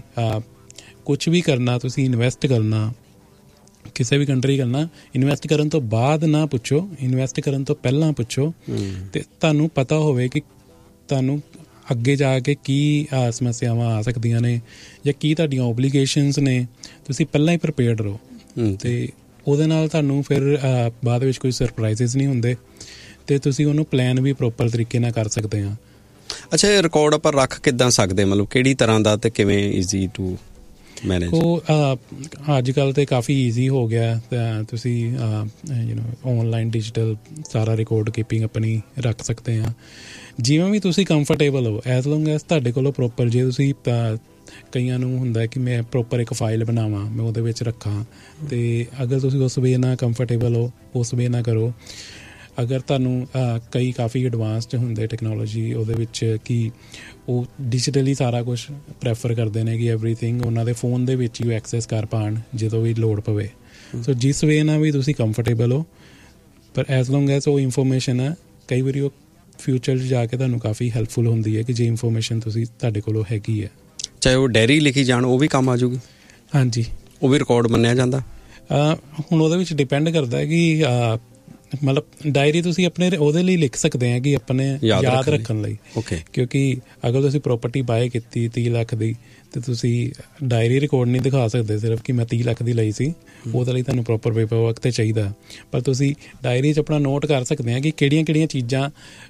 ਕੁਛ ਵੀ ਕਰਨਾ, ਤੁਸੀਂ ਇਨਵੈਸਟ ਕਰਨਾ ਕਿਸੇ ਵੀ ਕੰਟਰੀ ਕਰਨਾ, ਇਨਵੈਸਟ ਕਰਨ ਤੋਂ ਬਾਅਦ ਨਾ ਪੁੱਛੋ, ਇਨਵੈਸਟ ਕਰਨ ਤੋਂ ਪਹਿਲਾਂ ਪੁੱਛੋ, ਅਤੇ ਤੁਹਾਨੂੰ ਪਤਾ ਹੋਵੇ ਕਿ ਤੁਹਾਨੂੰ ਅੱਗੇ ਜਾ ਕੇ ਕੀ ਸਮੱਸਿਆਵਾਂ ਆ ਸਕਦੀਆਂ ਨੇ ਜਾਂ ਕੀ ਤੁਹਾਡੀਆਂ ਓਬਲੀਗੇਸ਼ਨਸ ਨੇ, ਤੁਸੀਂ ਪਹਿਲਾਂ ਹੀ ਪ੍ਰੀਪੇਅਰਡ ਰਹੋ, ਅਤੇ ਉਹਦੇ ਨਾਲ ਤੁਹਾਨੂੰ ਫਿਰ ਬਾਅਦ ਵਿੱਚ ਕੋਈ ਸਰਪ੍ਰਾਈਜ਼ਿਸ ਨਹੀਂ ਹੁੰਦੇ, ਅਤੇ ਤੁਸੀਂ ਉਹਨੂੰ ਪਲਾਨ ਵੀ ਪ੍ਰੋਪਰ ਤਰੀਕੇ ਨਾਲ ਕਰ ਸਕਦੇ ਹਾਂ। ਅੱਛਾ, ਇਹ ਰਿਕਾਰਡ ਆਪਾਂ ਰੱਖ ਕਿੱਦਾਂ ਸਕਦੇ, ਮਤਲਬ ਕਿਹੜੀ ਤਰ੍ਹਾਂ ਦਾ ਅਤੇ ਕਿਵੇਂ ਈਜ਼ੀ ਟੂ ਮੈਨੇਜ? ਉਹ ਅੱਜ ਕੱਲ੍ਹ ਤਾਂ ਕਾਫੀ ਈਜ਼ੀ ਹੋ ਗਿਆ, ਤਾਂ ਤੁਸੀਂ ਯੂ ਨੋ ਔਨਲਾਈਨ ਡਿਜੀਟਲ ਸਾਰਾ ਰਿਕਾਰਡ ਕੀਪਿੰਗ ਆਪਣੀ ਰੱਖ ਸਕਦੇ ਹਾਂ, ਜਿਵੇਂ ਵੀ ਤੁਸੀਂ ਕੰਫਰਟੇਬਲ ਹੋ, ਐਜ਼ ਲੌਂਗ ਐਜ਼ ਤੁਹਾਡੇ ਕੋਲੋਂ ਪ੍ਰੋਪਰ, ਜੇ ਤੁਸੀਂ ਕਈਆਂ ਨੂੰ ਹੁੰਦਾ ਕਿ ਮੈਂ ਪ੍ਰੋਪਰ ਇੱਕ ਫਾਈਲ ਬਣਾਵਾਂ, ਮੈਂ ਉਹਦੇ ਵਿੱਚ ਰੱਖਾਂ, ਅਤੇ ਅਗਰ ਤੁਸੀਂ ਉਸ ਵੇ ਨਾਲ ਕੰਫਰਟੇਬਲ ਹੋ ਉਸ ਵੇ ਨਾਲ ਕਰੋ। ਅਗਰ ਤੁਹਾਨੂੰ ਕਈ ਕਾਫੀ ਐਡਵਾਂਸਡ ਹੁੰਦੇ ਟੈਕਨੋਲੋਜੀ ਉਹਦੇ ਵਿੱਚ ਕਿ ਉਹ ਡਿਜੀਟਲੀ ਸਾਰਾ ਕੁਛ ਪ੍ਰੈਫਰ ਕਰਦੇ ਨੇ ਕਿ ਐਵਰੀਥਿੰਗ ਉਹਨਾਂ ਦੇ ਫੋਨ ਦੇ ਵਿੱਚ ਹੀ ਉਹ ਐਕਸੈਸ ਕਰ ਪਾਉਣ ਜਦੋਂ ਵੀ ਲੋੜ ਪਵੇ, ਸੋ ਜਿਸ ਵੇ ਨਾਲ ਵੀ ਤੁਸੀਂ ਕੰਫਰਟੇਬਲ ਹੋ, ਪਰ ਐਜ਼ ਲੌਂਗ ਐਜ਼ ਉਹ ਇਨਫੋਰਮੇਸ਼ਨ ਹੈ, ਕਈ ਵਾਰੀ ਉਹ ਫਿਊਚਰ 'ਚ ਜਾ ਕੇ ਤੁਹਾਨੂੰ ਕਾਫੀ ਹੈਲਪਫੁਲ ਹੁੰਦੀ ਹੈ ਕਿ ਜੇ ਇਨਫੋਰਮੇਸ਼ਨ ਤੁਸੀਂ ਤੁਹਾਡੇ ਕੋਲੋਂ ਹੈਗੀ ਹੈ। ਚਾਹੇ ਉਹ ਡਾਇਰੀ ਲਿਖੀ ਜਾਣ ਉਹ ਵੀ ਕੰਮ ਆ ਜਾਊਗੀ? ਹਾਂਜੀ, ਉਹ ਵੀ ਰਿਕਾਰਡ ਮੰਨਿਆ ਜਾਂਦਾ? ਹੁਣ ਉਹਦੇ ਵਿੱਚ ਡਿਪੈਂਡ ਕਰਦਾ ਕਿ ਮਤਲਬ ਡਾਇਰੀ ਤੁਸੀਂ ਆਪਣੇ ਉਹਦੇ ਲਈ ਲਿਖ ਸਕਦੇ ਆ ਕਿ ਆਪਣੇ ਯਾਦ ਰੱਖਣ ਲਈ, ਕਿਉਂਕਿ ਅਗਰ ਤੁਸੀਂ ਪ੍ਰੋਪਰਟੀ ਬਾਏ ਕੀਤੀ ਤੀਹ ਲੱਖ ਦੀ ਅਤੇ ਤੁਸੀਂ ਡਾਇਰੀ ਰਿਕਾਰਡ ਨਹੀਂ ਦਿਖਾ ਸਕਦੇ ਸਿਰਫ ਕਿ ਮੈਂ ਤੀਹ ਲੱਖ ਦੀ ਲਈ ਸੀ, ਉਹਦੇ ਲਈ ਤੁਹਾਨੂੰ ਪ੍ਰੋਪਰ ਪੇਪਰ ਵਰਕ 'ਤੇ ਚਾਹੀਦਾ, ਪਰ ਤੁਸੀਂ ਡਾਇਰੀ 'ਚ ਆਪਣਾ ਨੋਟ ਕਰ ਸਕਦੇ ਆ ਕਿ ਕਿਹੜੀਆਂ ਕਿਹੜੀਆਂ ਚੀਜ਼ਾਂ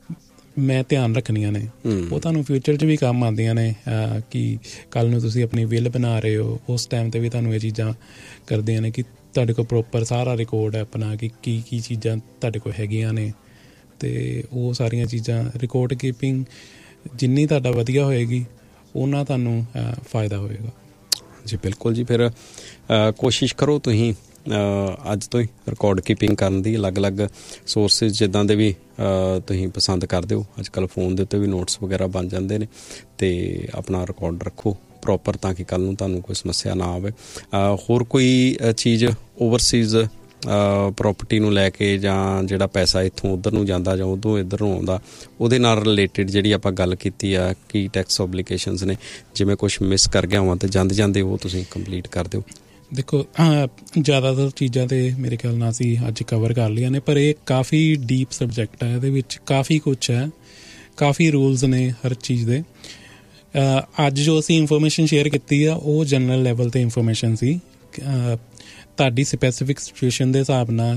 ਮੈਂ ਧਿਆਨ ਰੱਖਣੀਆਂ ਨੇ, ਉਹ ਤੁਹਾਨੂੰ ਫਿਊਚਰ 'ਚ ਵੀ ਕੰਮ ਆਉਂਦੀਆਂ ਨੇ, ਕਿ ਕੱਲ੍ਹ ਨੂੰ ਤੁਸੀਂ ਆਪਣੀ ਵਿਲ ਬਣਾ ਰਹੇ ਹੋ ਉਸ ਟਾਈਮ 'ਤੇ ਵੀ ਤੁਹਾਨੂੰ ਇਹ ਚੀਜ਼ਾਂ ਕਰਦੀਆਂ ਨੇ ਕਿ ਤੁਹਾਡੇ ਕੋਲ ਪ੍ਰੋਪਰ ਸਾਰਾ ਰਿਕਾਰਡ ਹੈ ਆਪਣਾ ਕਿ ਕੀ ਕੀ ਚੀਜ਼ਾਂ ਤੁਹਾਡੇ ਕੋਲ ਹੈਗੀਆਂ ਨੇ, ਅਤੇ ਉਹ ਸਾਰੀਆਂ ਚੀਜ਼ਾਂ ਰਿਕਾਰਡ ਕੀਪਿੰਗ ਜਿੰਨੀ ਤੁਹਾਡਾ ਵਧੀਆ ਹੋਏਗੀ ਓਨਾ ਤੁਹਾਨੂੰ ਫਾਇਦਾ ਹੋਏਗਾ। ਜੀ ਬਿਲਕੁਲ ਜੀ। ਫਿਰ ਕੋਸ਼ਿਸ਼ ਕਰੋ ਤੁਸੀਂ ਅੱਜ ਤੋਂ ਹੀ ਰਿਕਾਰਡ ਕੀਪਿੰਗ ਕਰਨ ਦੀ। ਅਲੱਗ-ਅਲੱਗ ਸੋਰਸਿਸ ਜਿੱਦਾਂ ਦੇ ਵੀ ਤੁਸੀਂ ਪਸੰਦ ਕਰਦੇ ਹੋ, ਅੱਜ ਕੱਲ੍ਹ ਫੋਨ ਦੇ ਉੱਤੇ ਵੀ ਨੋਟਸ ਵਗੈਰਾ ਬਣ ਜਾਂਦੇ ਨੇ, ਅਤੇ ਆਪਣਾ ਰਿਕਾਰਡ ਰੱਖੋ ਪ੍ਰੋਪਰ ਤਾਂ ਕਿ ਕੱਲ੍ਹ ਨੂੰ ਤੁਹਾਨੂੰ ਕੋਈ ਸਮੱਸਿਆ ਨਾ ਆਵੇ। ਹੋਰ ਕੋਈ ਚੀਜ਼ ਓਵਰਸੀਜ਼ ਪ੍ਰੋਪਰਟੀ ਨੂੰ ਲੈ ਕੇ ਜਾਂ ਜਿਹੜਾ ਪੈਸਾ ਇੱਥੋਂ ਉੱਧਰ ਨੂੰ ਜਾਂਦਾ ਜਾਂ ਉੱਧਰੋਂ ਇੱਧਰ ਨੂੰ ਆਉਂਦਾ, ਉਹਦੇ ਨਾਲ ਰਿਲੇਟਿਡ ਜਿਹੜੀ ਆਪਾਂ ਗੱਲ ਕੀਤੀ ਆ ਕੀ ਟੈਕਸ ਓਬਲੀਗੇਸ਼ਨਸ ਨੇ, ਜਿਵੇਂ ਕੁਛ ਮਿਸ ਕਰ ਗਿਆ ਹੋਵਾਂ ਤਾਂ ਜਾਂਦੇ ਜਾਂਦੇ ਉਹ ਤੁਸੀਂ ਕੰਪਲੀਟ ਕਰ ਦਿਓ। ਦੇਖੋ ਜ਼ਿਆਦਾਤਰ ਚੀਜ਼ਾਂ ਤਾਂ ਮੇਰੇ ਖਿਆਲ ਨਾਲ ਅਸੀਂ ਅੱਜ ਕਵਰ ਕਰ ਲਈਆਂ ਨੇ, ਪਰ ਇਹ ਕਾਫੀ ਡੀਪ ਸਬਜੈਕਟ ਹੈ, ਇਹਦੇ ਵਿੱਚ ਕਾਫੀ ਕੁਛ ਹੈ, ਕਾਫੀ ਰੂਲਸ ਨੇ ਹਰ ਚੀਜ਼ ਦੇ। ਅੱਜ ਜੋ ਅਸੀਂ ਇਨਫੋਰਮੇਸ਼ਨ ਸ਼ੇਅਰ ਕੀਤੀ ਆ ਉਹ ਜਨਰਲ ਲੈਵਲ 'ਤੇ ਇਨਫੋਰਮੇਸ਼ਨ ਸੀ। ਤੁਹਾਡੀ ਸਪੈਸੀਫਿਕ ਸਿਚੁਏਸ਼ਨ ਦੇ ਹਿਸਾਬ ਨਾਲ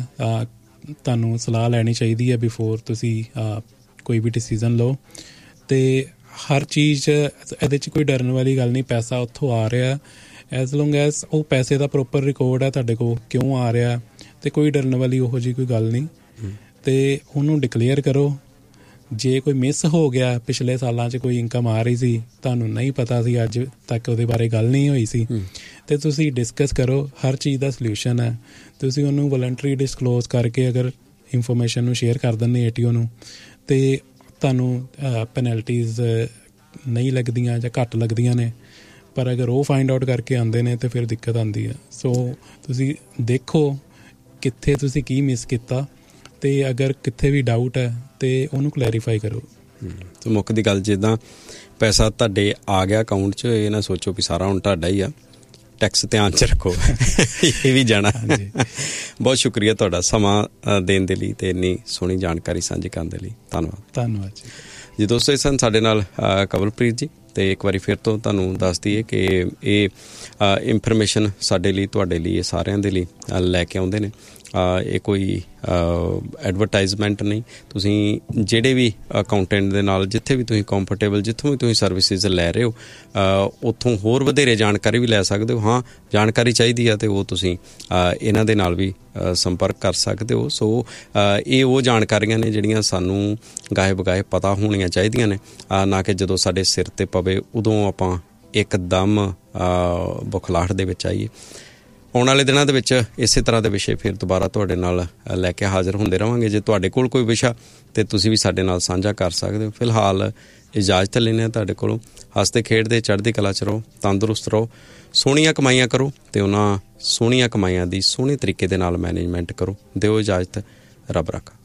ਤੁਹਾਨੂੰ ਸਲਾਹ ਲੈਣੀ ਚਾਹੀਦੀ ਹੈ ਬਿਫੋਰ ਤੁਸੀਂ ਕੋਈ ਵੀ ਡਿਸੀਜ਼ਨ ਲਓ। ਅਤੇ ਹਰ ਚੀਜ਼ ਇਹਦੇ 'ਚ ਕੋਈ ਡਰਨ ਵਾਲੀ ਗੱਲ ਨਹੀਂ। ਪੈਸਾ ਉੱਥੋਂ ਆ ਰਿਹਾ, ਐਜ਼ ਲੌਂਗ ਐਜ਼ ਉਹ ਪੈਸੇ ਦਾ ਪ੍ਰੋਪਰ ਰਿਕਾਰਡ ਹੈ ਤੁਹਾਡੇ ਕੋਲ ਕਿਉਂ ਆ ਰਿਹਾ, ਅਤੇ ਕੋਈ ਡਰਨ ਵਾਲੀ ਉਹੋ ਜਿਹੀ ਕੋਈ ਗੱਲ ਨਹੀਂ। ਅਤੇ ਉਹਨੂੰ ਡਿਕਲੇਅਰ ਕਰੋ। ਜੇ ਕੋਈ ਮਿਸ ਹੋ ਗਿਆ, ਪਿਛਲੇ ਸਾਲਾਂ 'ਚ ਕੋਈ ਇਨਕਮ ਆ ਰਹੀ ਸੀ, ਤੁਹਾਨੂੰ ਨਹੀਂ ਪਤਾ ਸੀ, ਅੱਜ ਤੱਕ ਉਹਦੇ ਬਾਰੇ ਗੱਲ ਨਹੀਂ ਹੋਈ ਸੀ, ਅਤੇ ਤੁਸੀਂ ਡਿਸਕਸ ਕਰੋ। ਹਰ ਚੀਜ਼ ਦਾ ਸਲਿਊਸ਼ਨ ਹੈ। ਤੁਸੀਂ ਉਹਨੂੰ ਵਲੰਟਰੀ ਡਿਸਕਲੋਜ਼ ਕਰਕੇ ਅਗਰ ਇਨਫੋਰਮੇਸ਼ਨ ਨੂੰ ਸ਼ੇਅਰ ਕਰ ਦਿੰਦੇ ਏ ਟੀ ਓ ਨੂੰ, ਅਤੇ ਤੁਹਾਨੂੰ ਪੈਨਲਟੀਜ਼ ਨਹੀਂ ਲੱਗਦੀਆਂ ਜਾਂ ਘੱਟ ਲੱਗਦੀਆਂ ਨੇ। ਪਰ ਅਗਰ ਉਹ ਫਾਈਂਡ ਆਊਟ ਕਰਕੇ ਆਉਂਦੇ ਨੇ ਤਾਂ ਫਿਰ ਦਿੱਕਤ ਆਉਂਦੀ ਹੈ। ਸੋ ਤੁਸੀਂ ਦੇਖੋ ਕਿੱਥੇ ਤੁਸੀਂ ਕੀ ਮਿਸ ਕੀਤਾ, ਅਤੇ ਅਗਰ ਕਿੱਥੇ ਵੀ ਡਾਊਟ ਹੈ ਤਾਂ ਉਹਨੂੰ ਕਲੈਰੀਫਾਈ ਕਰੋ। ਅਤੇ ਮੁੱਖ ਦੀ ਗੱਲ, ਜਿੱਦਾਂ ਪੈਸਾ ਤੁਹਾਡੇ ਆ ਗਿਆ ਅਕਾਊਂਟ 'ਚ, ਇਹ ਨਾ ਸੋਚੋ ਵੀ ਸਾਰਾ ਹੁਣ ਤੁਹਾਡਾ ਹੀ ਆ। ਟੈਕਸ ਧਿਆਨ 'ਚ ਰੱਖੋ, ਇਹ ਵੀ ਜਾਣਾ। ਬਹੁਤ ਸ਼ੁਕਰੀਆ ਤੁਹਾਡਾ ਸਮਾਂ ਦੇਣ ਦੇ ਲਈ ਅਤੇ ਇੰਨੀ ਸੋਹਣੀ ਜਾਣਕਾਰੀ ਸਾਂਝੀ ਕਰਨ ਦੇ ਲਈ। ਧੰਨਵਾਦ। ਧੰਨਵਾਦ ਜੀ। ਜੀ ਦੋਸਤੋ, ਇਹ ਸਨ ਸਾਡੇ ਨਾਲ ਕਵਲਪ੍ਰੀਤ ਜੀ। ਅਤੇ ਇੱਕ ਵਾਰੀ ਫਿਰ ਤੋਂ ਤੁਹਾਨੂੰ ਦੱਸ ਦਈਏ ਕਿ ਇਹ ਇਨਫੋਰਮੇਸ਼ਨ ਸਾਡੇ ਲਈ, ਤੁਹਾਡੇ ਲਈ, ਇਹ ਸਾਰਿਆਂ ਦੇ ਲਈ ਲੈ ਕੇ ਆਉਂਦੇ ਨੇ। ਇਹ ਕੋਈ ਐਡਵਰਟਾਈਜ਼ਮੈਂਟ ਨਹੀਂ। ਤੁਸੀਂ ਜਿਹੜੇ ਵੀ ਅਕਾਊਂਟੈਂਟ ਦੇ ਨਾਲ ਜਿੱਥੇ ਵੀ ਤੁਸੀਂ ਕੰਫਰਟੇਬਲ, ਜਿੱਥੋਂ ਵੀ ਤੁਸੀਂ ਸਰਵਿਸਿਜ਼ ਲੈ ਰਹੇ ਹੋ, ਉੱਥੋਂ ਹੋਰ ਵਧੇਰੇ ਜਾਣਕਾਰੀ ਵੀ ਲੈ ਸਕਦੇ ਹੋ। ਹਾਂ, ਜਾਣਕਾਰੀ ਚਾਹੀਦੀ ਆ ਅਤੇ ਉਹ ਤੁਸੀਂ ਇਹਨਾਂ ਦੇ ਨਾਲ ਵੀ ਸੰਪਰਕ ਕਰ ਸਕਦੇ ਹੋ। ਸੋ ਇਹ ਉਹ ਜਾਣਕਾਰੀਆਂ ਨੇ ਜਿਹੜੀਆਂ ਸਾਨੂੰ ਗਾਹੇ ਬਗਾਹੇ ਪਤਾ ਹੋਣੀਆਂ ਚਾਹੀਦੀਆਂ ਨੇ, ਨਾ ਕਿ ਜਦੋਂ ਸਾਡੇ ਸਿਰ 'ਤੇ ਪਵੇ ਉਦੋਂ ਆਪਾਂ ਇੱਕਦਮ ਬੁਖਲਾਹਟ ਦੇ ਵਿੱਚ ਆਈਏ। ਆਉਣ ਵਾਲੇ ਦਿਨਾਂ ਦੇ ਵਿੱਚ ਇਸੇ ਤਰ੍ਹਾਂ ਦੇ ਵਿਸ਼ੇ ਫਿਰ ਦੁਬਾਰਾ ਤੁਹਾਡੇ ਨਾਲ ਲੈ ਕੇ ਹਾਜ਼ਰ ਹੁੰਦੇ ਰਹਾਂਗੇ। ਜੇ ਤੁਹਾਡੇ ਕੋਲ ਕੋਈ ਵਿਸ਼ਾ ਤਾਂ ਤੁਸੀਂ ਵੀ ਸਾਡੇ ਨਾਲ ਸਾਂਝਾ ਕਰ ਸਕਦੇ ਹੋ। ਫਿਲਹਾਲ ਇਜਾਜ਼ਤ ਲੈਂਦੇ ਹਾਂ ਤੁਹਾਡੇ ਕੋਲੋਂ। ਹੱਸਦੇ ਖੇਡਦੇ ਚੜ੍ਹਦੀ ਕਲਾ 'ਚ ਰਹੋ, ਤੰਦਰੁਸਤ ਰਹੋ, ਸੋਹਣੀਆਂ ਕਮਾਈਆਂ ਕਰੋ ਅਤੇ ਉਹਨਾਂ ਸੋਹਣੀਆਂ ਕਮਾਈਆਂ ਦੀ ਸੋਹਣੇ ਤਰੀਕੇ ਦੇ ਨਾਲ ਮੈਨੇਜਮੈਂਟ ਕਰੋ। ਦਿਓ ਇਜਾਜ਼ਤ। ਰੱਬ ਰਾਖਾ।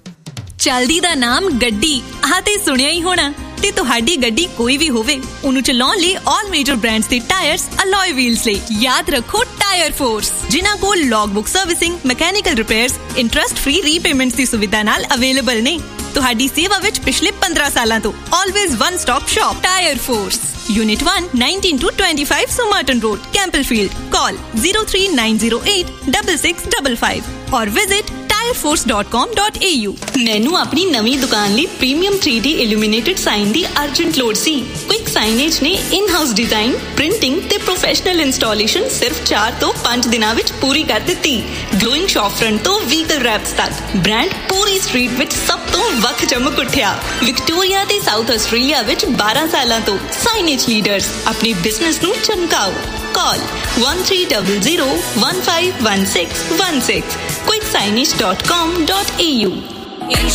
ਚੱਲਦੀ ਦਾ ਨਾਮ ਗੱਡੀ, ਆਹ ਤੇ ਸੁਣਿਆ ਹੀ ਹੋਣਾ। ਤੇ ਤੁਹਾਡੀ ਗੱਡੀ ਕੋਈ ਵੀ ਹੋਵੇ, ਉਹਨੂੰ ਚਲਾਉਣ ਲਈ ਆਲ ਮੇਜਰ ਬ੍ਰਾਂਡਸ ਦੇ ਟਾਇਰਸ ਅਲੋਏ ਵੀਲਸ ਲਈ ਯਾਦ ਰੱਖੋ ਟਾਇਰ ਫੋਰਸ, ਜਿਨ੍ਹਾਂ ਕੋਲ ਲੌਗਬੁੱਕ servicing, mechanical repairs, interest free repayments ਦੀ ਸੁਵਿਧਾ ਨਾਲ ਅਵੇਲੇਬਲ ਨੇ। ਤੁਹਾਡੀ ਸੇਵਾ ਵਿੱਚ ਪਿਛਲੇ ਪੰਦਰਾਂ ਸਾਲਾਂ ਤੋਂ always one stop shop tyre force, unit one, nineteen to twenty-five Somerton Road, Campbellfield. Call zero three nine zero eight six six five five or visit tire force dot com dot a u। ਮੈਨੂੰ ਆਪਣੀ ਨਵੀਂ ਦੁਕਾਨ ਲਈ premium three D illuminated sign ਦੀ urgent ਲੋੜ ਸੀ। Quick ਸਾਈਨੇਜ ਨੇ in house design, printing ਤੇ professional installation ਸਿਰਫ ਚਾਰ ਤੋਂ ਪੰਜ ਦਿਨਾਂ ਵਿੱਚ ਪੂਰੀ ਕਰ ਦਿੱਤੀ। ਗਲੋਇੰਗ ਸ਼ੌਪ ਫਰੰਟ ਤੋਂ ਵਹੀਕਲ ਰੈਪਸ ਤੱਕ ਬ੍ਰਾਂਡ ਪੂਰੀ ਸਟਰੀਟ ਵਿੱਚ ਸਭ ਤੋਂ ਵੱਖ ਚਮਕ ਉੱਠਿਆ। ਵਿਕਟੋਰੀਆ ਤੇ ਸਾਊਥ ਆਸਟ੍ਰੇਲੀਆ ਵਿੱਚ ਬਾਰਾਂ ਸਾਲਾਂ ਤੋਂ ਸਾਈਨੇਜ ਲੀਡਰਸ। ਆਪਣੇ ਬਿਜ਼ਨਸ ਨੂੰ ਚਮਕਾਓ। Call one three zero zero one five one six one six quick signage dot com dot a u।